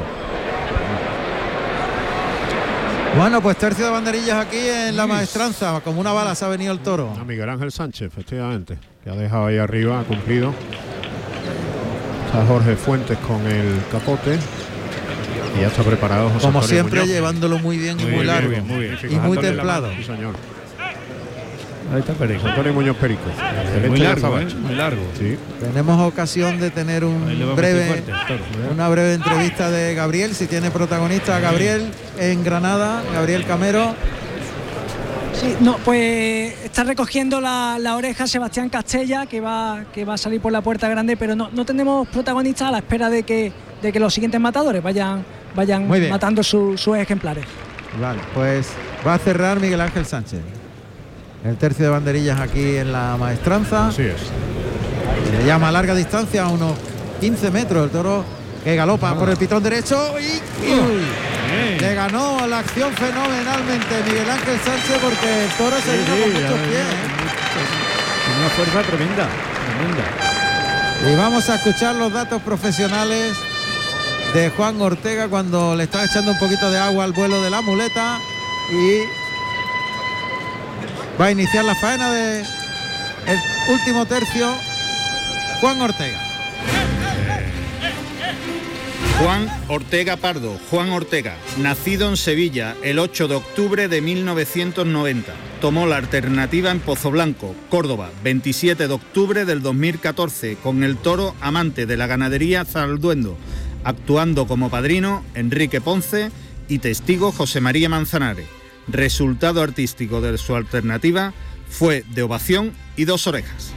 Bueno, pues tercio de banderillas aquí en la maestranza. Como una bala se ha venido el toro. A Miguel Ángel Sánchez, efectivamente, que ha dejado ahí arriba, ha cumplido. Está Jorge Fuentes con el capote. Y ya está preparado José Como Antonio siempre, Muñoz. llevándolo muy bien y Muy muy, bien, largo. muy bien, muy bien. Y muy Fijándole la templado. mano, sí, señor. ahí está Perico. Antonio Muñoz Perico. Celeste Muy de largo, ¿eh? Azabache. Muy largo. Sí. Tenemos ocasión de tener Ahí le un va a meter breve, fuerte al toro, cuidado. una breve entrevista de Gabriel, si tiene protagonista Gabriel en Granada, Gabriel Camero. Sí, no, pues está recogiendo la, la oreja Sebastián Castella, que va, que va a salir por la puerta grande, pero no, no tenemos protagonistas a la espera de que, de que los siguientes matadores vayan, vayan Muy bien. matando su- sus ejemplares. Vale, pues va a cerrar Miguel Ángel Sánchez. El tercio de banderillas aquí en la maestranza. Así es. Le llama a larga distancia, a unos quince metros, el toro que galopa por el pitón derecho y, y- Bien. le ganó la acción fenomenalmente Miguel Ángel Sánchez, porque el toro se Sí, vino sí, con ya muchos ves, pies. ¿eh? Tiene una fuerza tremenda, tremenda. Y vamos a escuchar los datos profesionales de Juan Ortega cuando le está echando un poquito de agua al vuelo de la muleta y va a iniciar la faena de el último tercio Juan Ortega. Juan Ortega Pardo, Juan Ortega, nacido en Sevilla el ocho de octubre de mil novecientos noventa. Tomó la alternativa en Pozoblanco, Córdoba, veintisiete de octubre del dos mil catorce, con el toro amante de la ganadería Zalduendo, actuando como padrino Enrique Ponce y testigo José María Manzanares. Resultado artístico de su alternativa fue de ovación y dos orejas.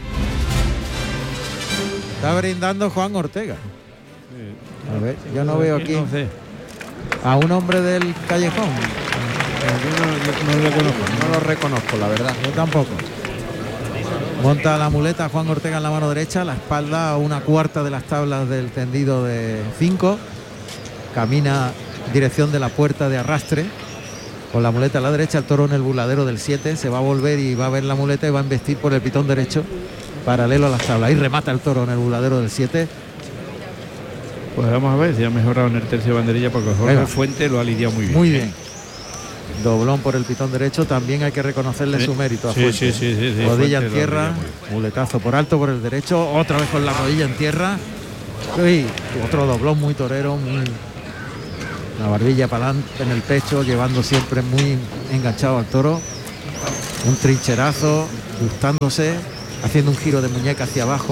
Está brindando Juan Ortega. A ver, yo no veo aquí No sé. a un hombre del callejón. Yo no, no lo conozco. No lo reconozco, la verdad. Yo tampoco. Monta la muleta Juan Ortega en la mano derecha, la espalda a una cuarta de las tablas del tendido de cinco. Camina dirección de la puerta de arrastre. Con la muleta a la derecha, el toro en el burladero del siete. Se va a volver y va a ver la muleta y va a embestir por el pitón derecho paralelo a las tablas. Ahí remata el toro en el buladero del siete. Pues vamos a ver si ha mejorado en el tercio de banderilla, porque Jorge Venga. Fuente lo ha lidiado muy bien. Muy bien. Doblón por el pitón derecho, también hay que reconocerle Sí. su mérito a Sí, Fuente. sí, sí, sí, sí, Rodilla Fuente en lo tierra, ha lidiado muy muletazo por alto por el derecho, otra vez con la rodilla en tierra. Uy, otro doblón muy torero, muy la barbilla para adelante en el pecho, llevando siempre muy enganchado al toro. Un trincherazo, gustándose, haciendo un giro de muñeca hacia abajo.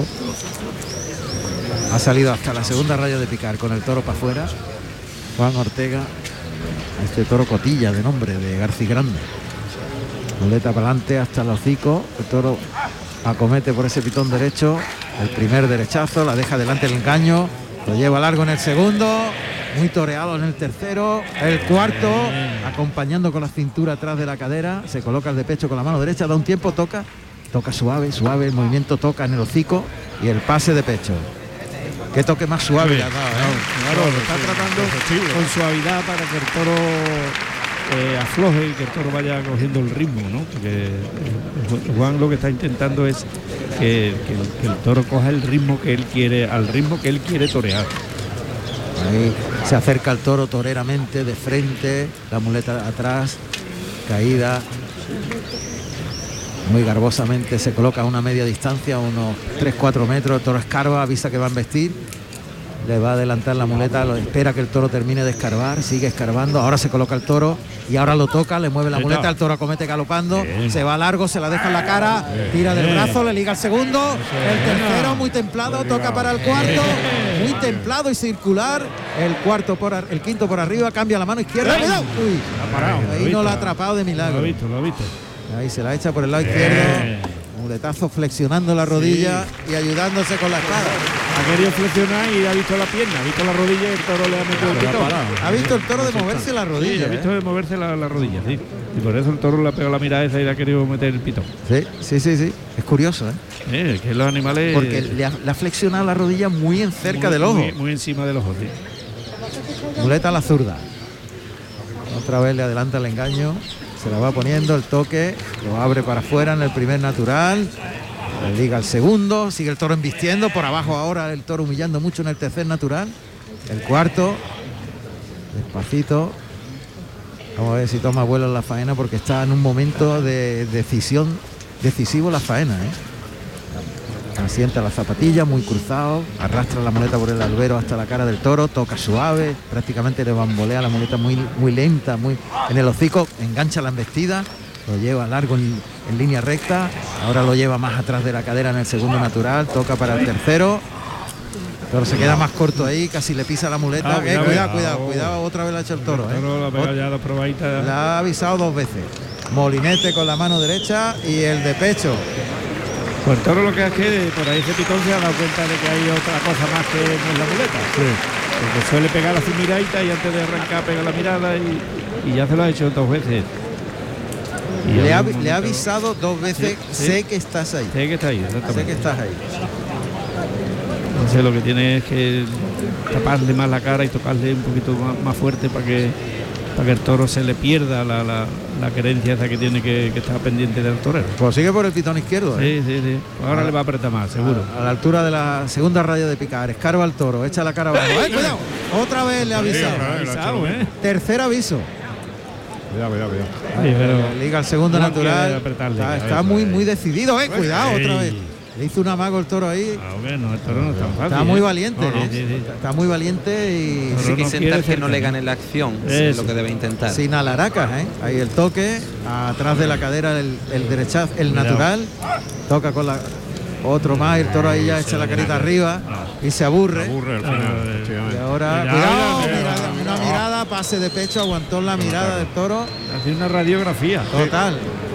Ha salido hasta la segunda raya de picar con el toro para afuera. Juan Ortega, a este toro Cotilla de nombre de García Grande. Muleta para adelante hasta el hocico. El toro acomete por ese pitón derecho. El primer derechazo, la deja delante el engaño. Lo lleva largo en el segundo. Muy toreado en el tercero. El cuarto, acompañando con la cintura atrás de la cadera. Se coloca el de pecho con la mano derecha. Da un tiempo, toca. Toca suave, suave. El movimiento toca en el hocico. Y el pase de pecho. Qué toque más suave le ha dado, ¿eh? Claro, lo está tratando con suavidad para que el toro eh, afloje y que el toro vaya cogiendo el ritmo, ¿no? Porque eh, Juan lo que está intentando es que, que el, que el toro coja el ritmo que él quiere, al ritmo que él quiere torear. Ahí se acerca el toro toreramente, de frente, la muleta atrás, caída. Muy garbosamente se coloca a una media distancia, unos tres cuatro metros. El toro escarba, avisa que va a embestir. Le va a adelantar la muleta, lo espera que el toro termine de escarbar, sigue escarbando. Ahora se coloca el toro y ahora lo toca, le mueve la muleta, el toro acomete galopando, Bien. se va largo, se la deja en la cara, tira del Bien. brazo, le liga el segundo, el tercero muy templado, toca para el cuarto, muy templado y circular. El cuarto por ar- el quinto por arriba, cambia la mano izquierda. Bien. ¡Cuidado! Uy, Ha parado, lo ha ahí visto. no la ha atrapado de milagro. Lo ha visto, lo ha visto. Ahí se la echa por el lado izquierdo. Muletazo flexionando la rodilla y ayudándose con la espada. Ha querido flexionar y ha visto la pierna, ha visto la rodilla y el toro le ha metido el pitón. Ha visto el toro de moverse la Sí, rodilla. ha visto ¿eh? de moverse la, la rodilla, sí. Y por eso el toro le ha pegado la mirada esa y le ha querido meter el pitón. Sí, sí, sí, sí. Es curioso, ¿eh? Eh, que los animales... Porque le ha, le ha flexionado la rodilla muy en cerca muy, del ojo. Muy, muy encima del ojo, sí. Muleta a la zurda. Otra vez le adelanta el engaño. Se la va poniendo el toque. Lo abre para afuera en el primer natural. Le liga el segundo. Sigue el toro embistiendo. Por abajo ahora el toro humillando mucho en el tercer natural. El cuarto. Despacito. Vamos a ver si toma vuelo en la faena porque está en un momento de decisión decisivo la faena, ¿eh? Asienta la zapatilla, muy cruzado, arrastra la muleta por el albero hasta la cara del toro, toca suave, prácticamente le bambolea la muleta muy, muy lenta, muy en el hocico, engancha la embestida, lo lleva largo en, en línea recta, ahora lo lleva más atrás de la cadera en el segundo natural, toca para el tercero. Pero se queda más corto ahí, casi le pisa la muleta. Ah, Eh, cuidado, cuidado, eh. cuidado, Oh. cuidado, otra vez la ha hecho el toro. El toro ¿eh? la ha pegado ya dos probaditas. La ha avisado dos veces. Molinete con la mano derecha y el de pecho. Pues el toro lo que es que por ahí ese pitón se ha dado cuenta de que hay otra cosa más que no es la muleta. Porque suele pegar a su miradita y antes de arrancar pega la mirada y, y ya se lo ha hecho dos veces. Y Le ha, hay un le ha momento- avisado dos veces, Sí, sé sí. que estás ahí. Sé que está ahí, exactamente. Sé que estás ahí. Entonces lo que tiene es que taparle más la cara y tocarle un poquito más, más fuerte para que para que el toro se le pierda la, la, la querencia esa que tiene que, que estar pendiente del torero. Pues sigue por el pitón izquierdo. ¿eh? Sí, sí, sí. Ahora Ah. le va a apretar más, seguro. A, a la altura de la segunda raya de picar. Escarba al toro, echa la cara abajo. ¡Ay, cuidado! Otra vez le ha avisado. Sí, otra vez, lo ha hecho bien. Tercer aviso. Cuidado, cuidado, cuidado. Ay, pero Liga el segundo Juan natural. quiere apretarle, Está, a está ver, muy, ahí. muy decidido. Eh, cuidado, Ey. otra vez. Le hizo un amago el toro ahí. Ah, bueno, el toro no es tan fácil. Está muy ¿eh? valiente. No, no, ¿eh? sí, sí. Está muy valiente y Toro Sí, que no intentar quiere que no cerca, le ¿no? gane la acción, es Eso. lo que debe intentar. sin alaracas, ¿eh? Ahí el toque, atrás de la cadera el, el derechazo, el Cuidado. natural. Toca con la otro más, y el toro ahí ya echa la carita arriba y se aburre. Aburre al Ah, final, eh, Y efectivamente. ahora, Cuidado, cuidado, cuidado. mirada, una mirada, pase de pecho, aguantó la mirada del toro. Hace una radiografía. Total.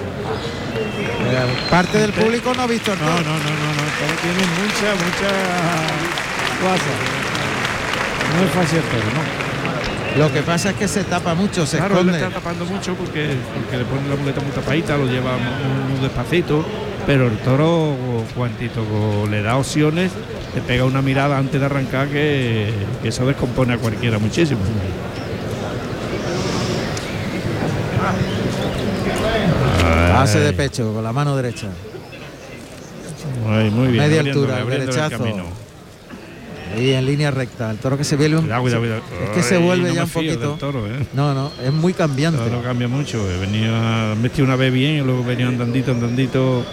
Eh, Parte del público no ha visto el No, toro. no, no, no, no. El toro tiene mucha, mucha guasa. No es fácil el toro, ¿no? Lo que pasa es que se tapa mucho, se Claro, él le esconde. está tapando mucho porque, porque le pone la muleta muy tapadita, lo lleva muy, muy despacito, pero el toro, cuantito le da opciones, le pega una mirada antes de arrancar que, que eso descompone a cualquiera muchísimo. Pase de pecho con la mano derecha. Muy, muy bien. Media abriendo, altura, el abriendo el derechazo. camino. Y en línea recta. El toro que se vuelve un Cuidado, cuidado, cuidado. Es que se Ay, vuelve no ya me un fío poquito. del toro, ¿eh? No, no, es muy cambiante. El toro cambia mucho. eh. Venía metido una vez bien y luego venía andandito, andandito.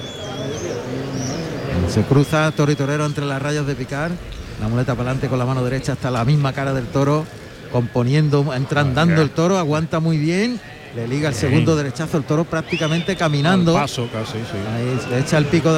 Se cruza toro y torero entre las rayas de picar. La muleta para adelante con la mano derecha hasta la misma cara del toro, componiendo, entra andando el toro, aguanta muy bien, le liga el segundo derechazo, el toro prácticamente caminando. Al paso casi, sí. Ahí le echa el pico de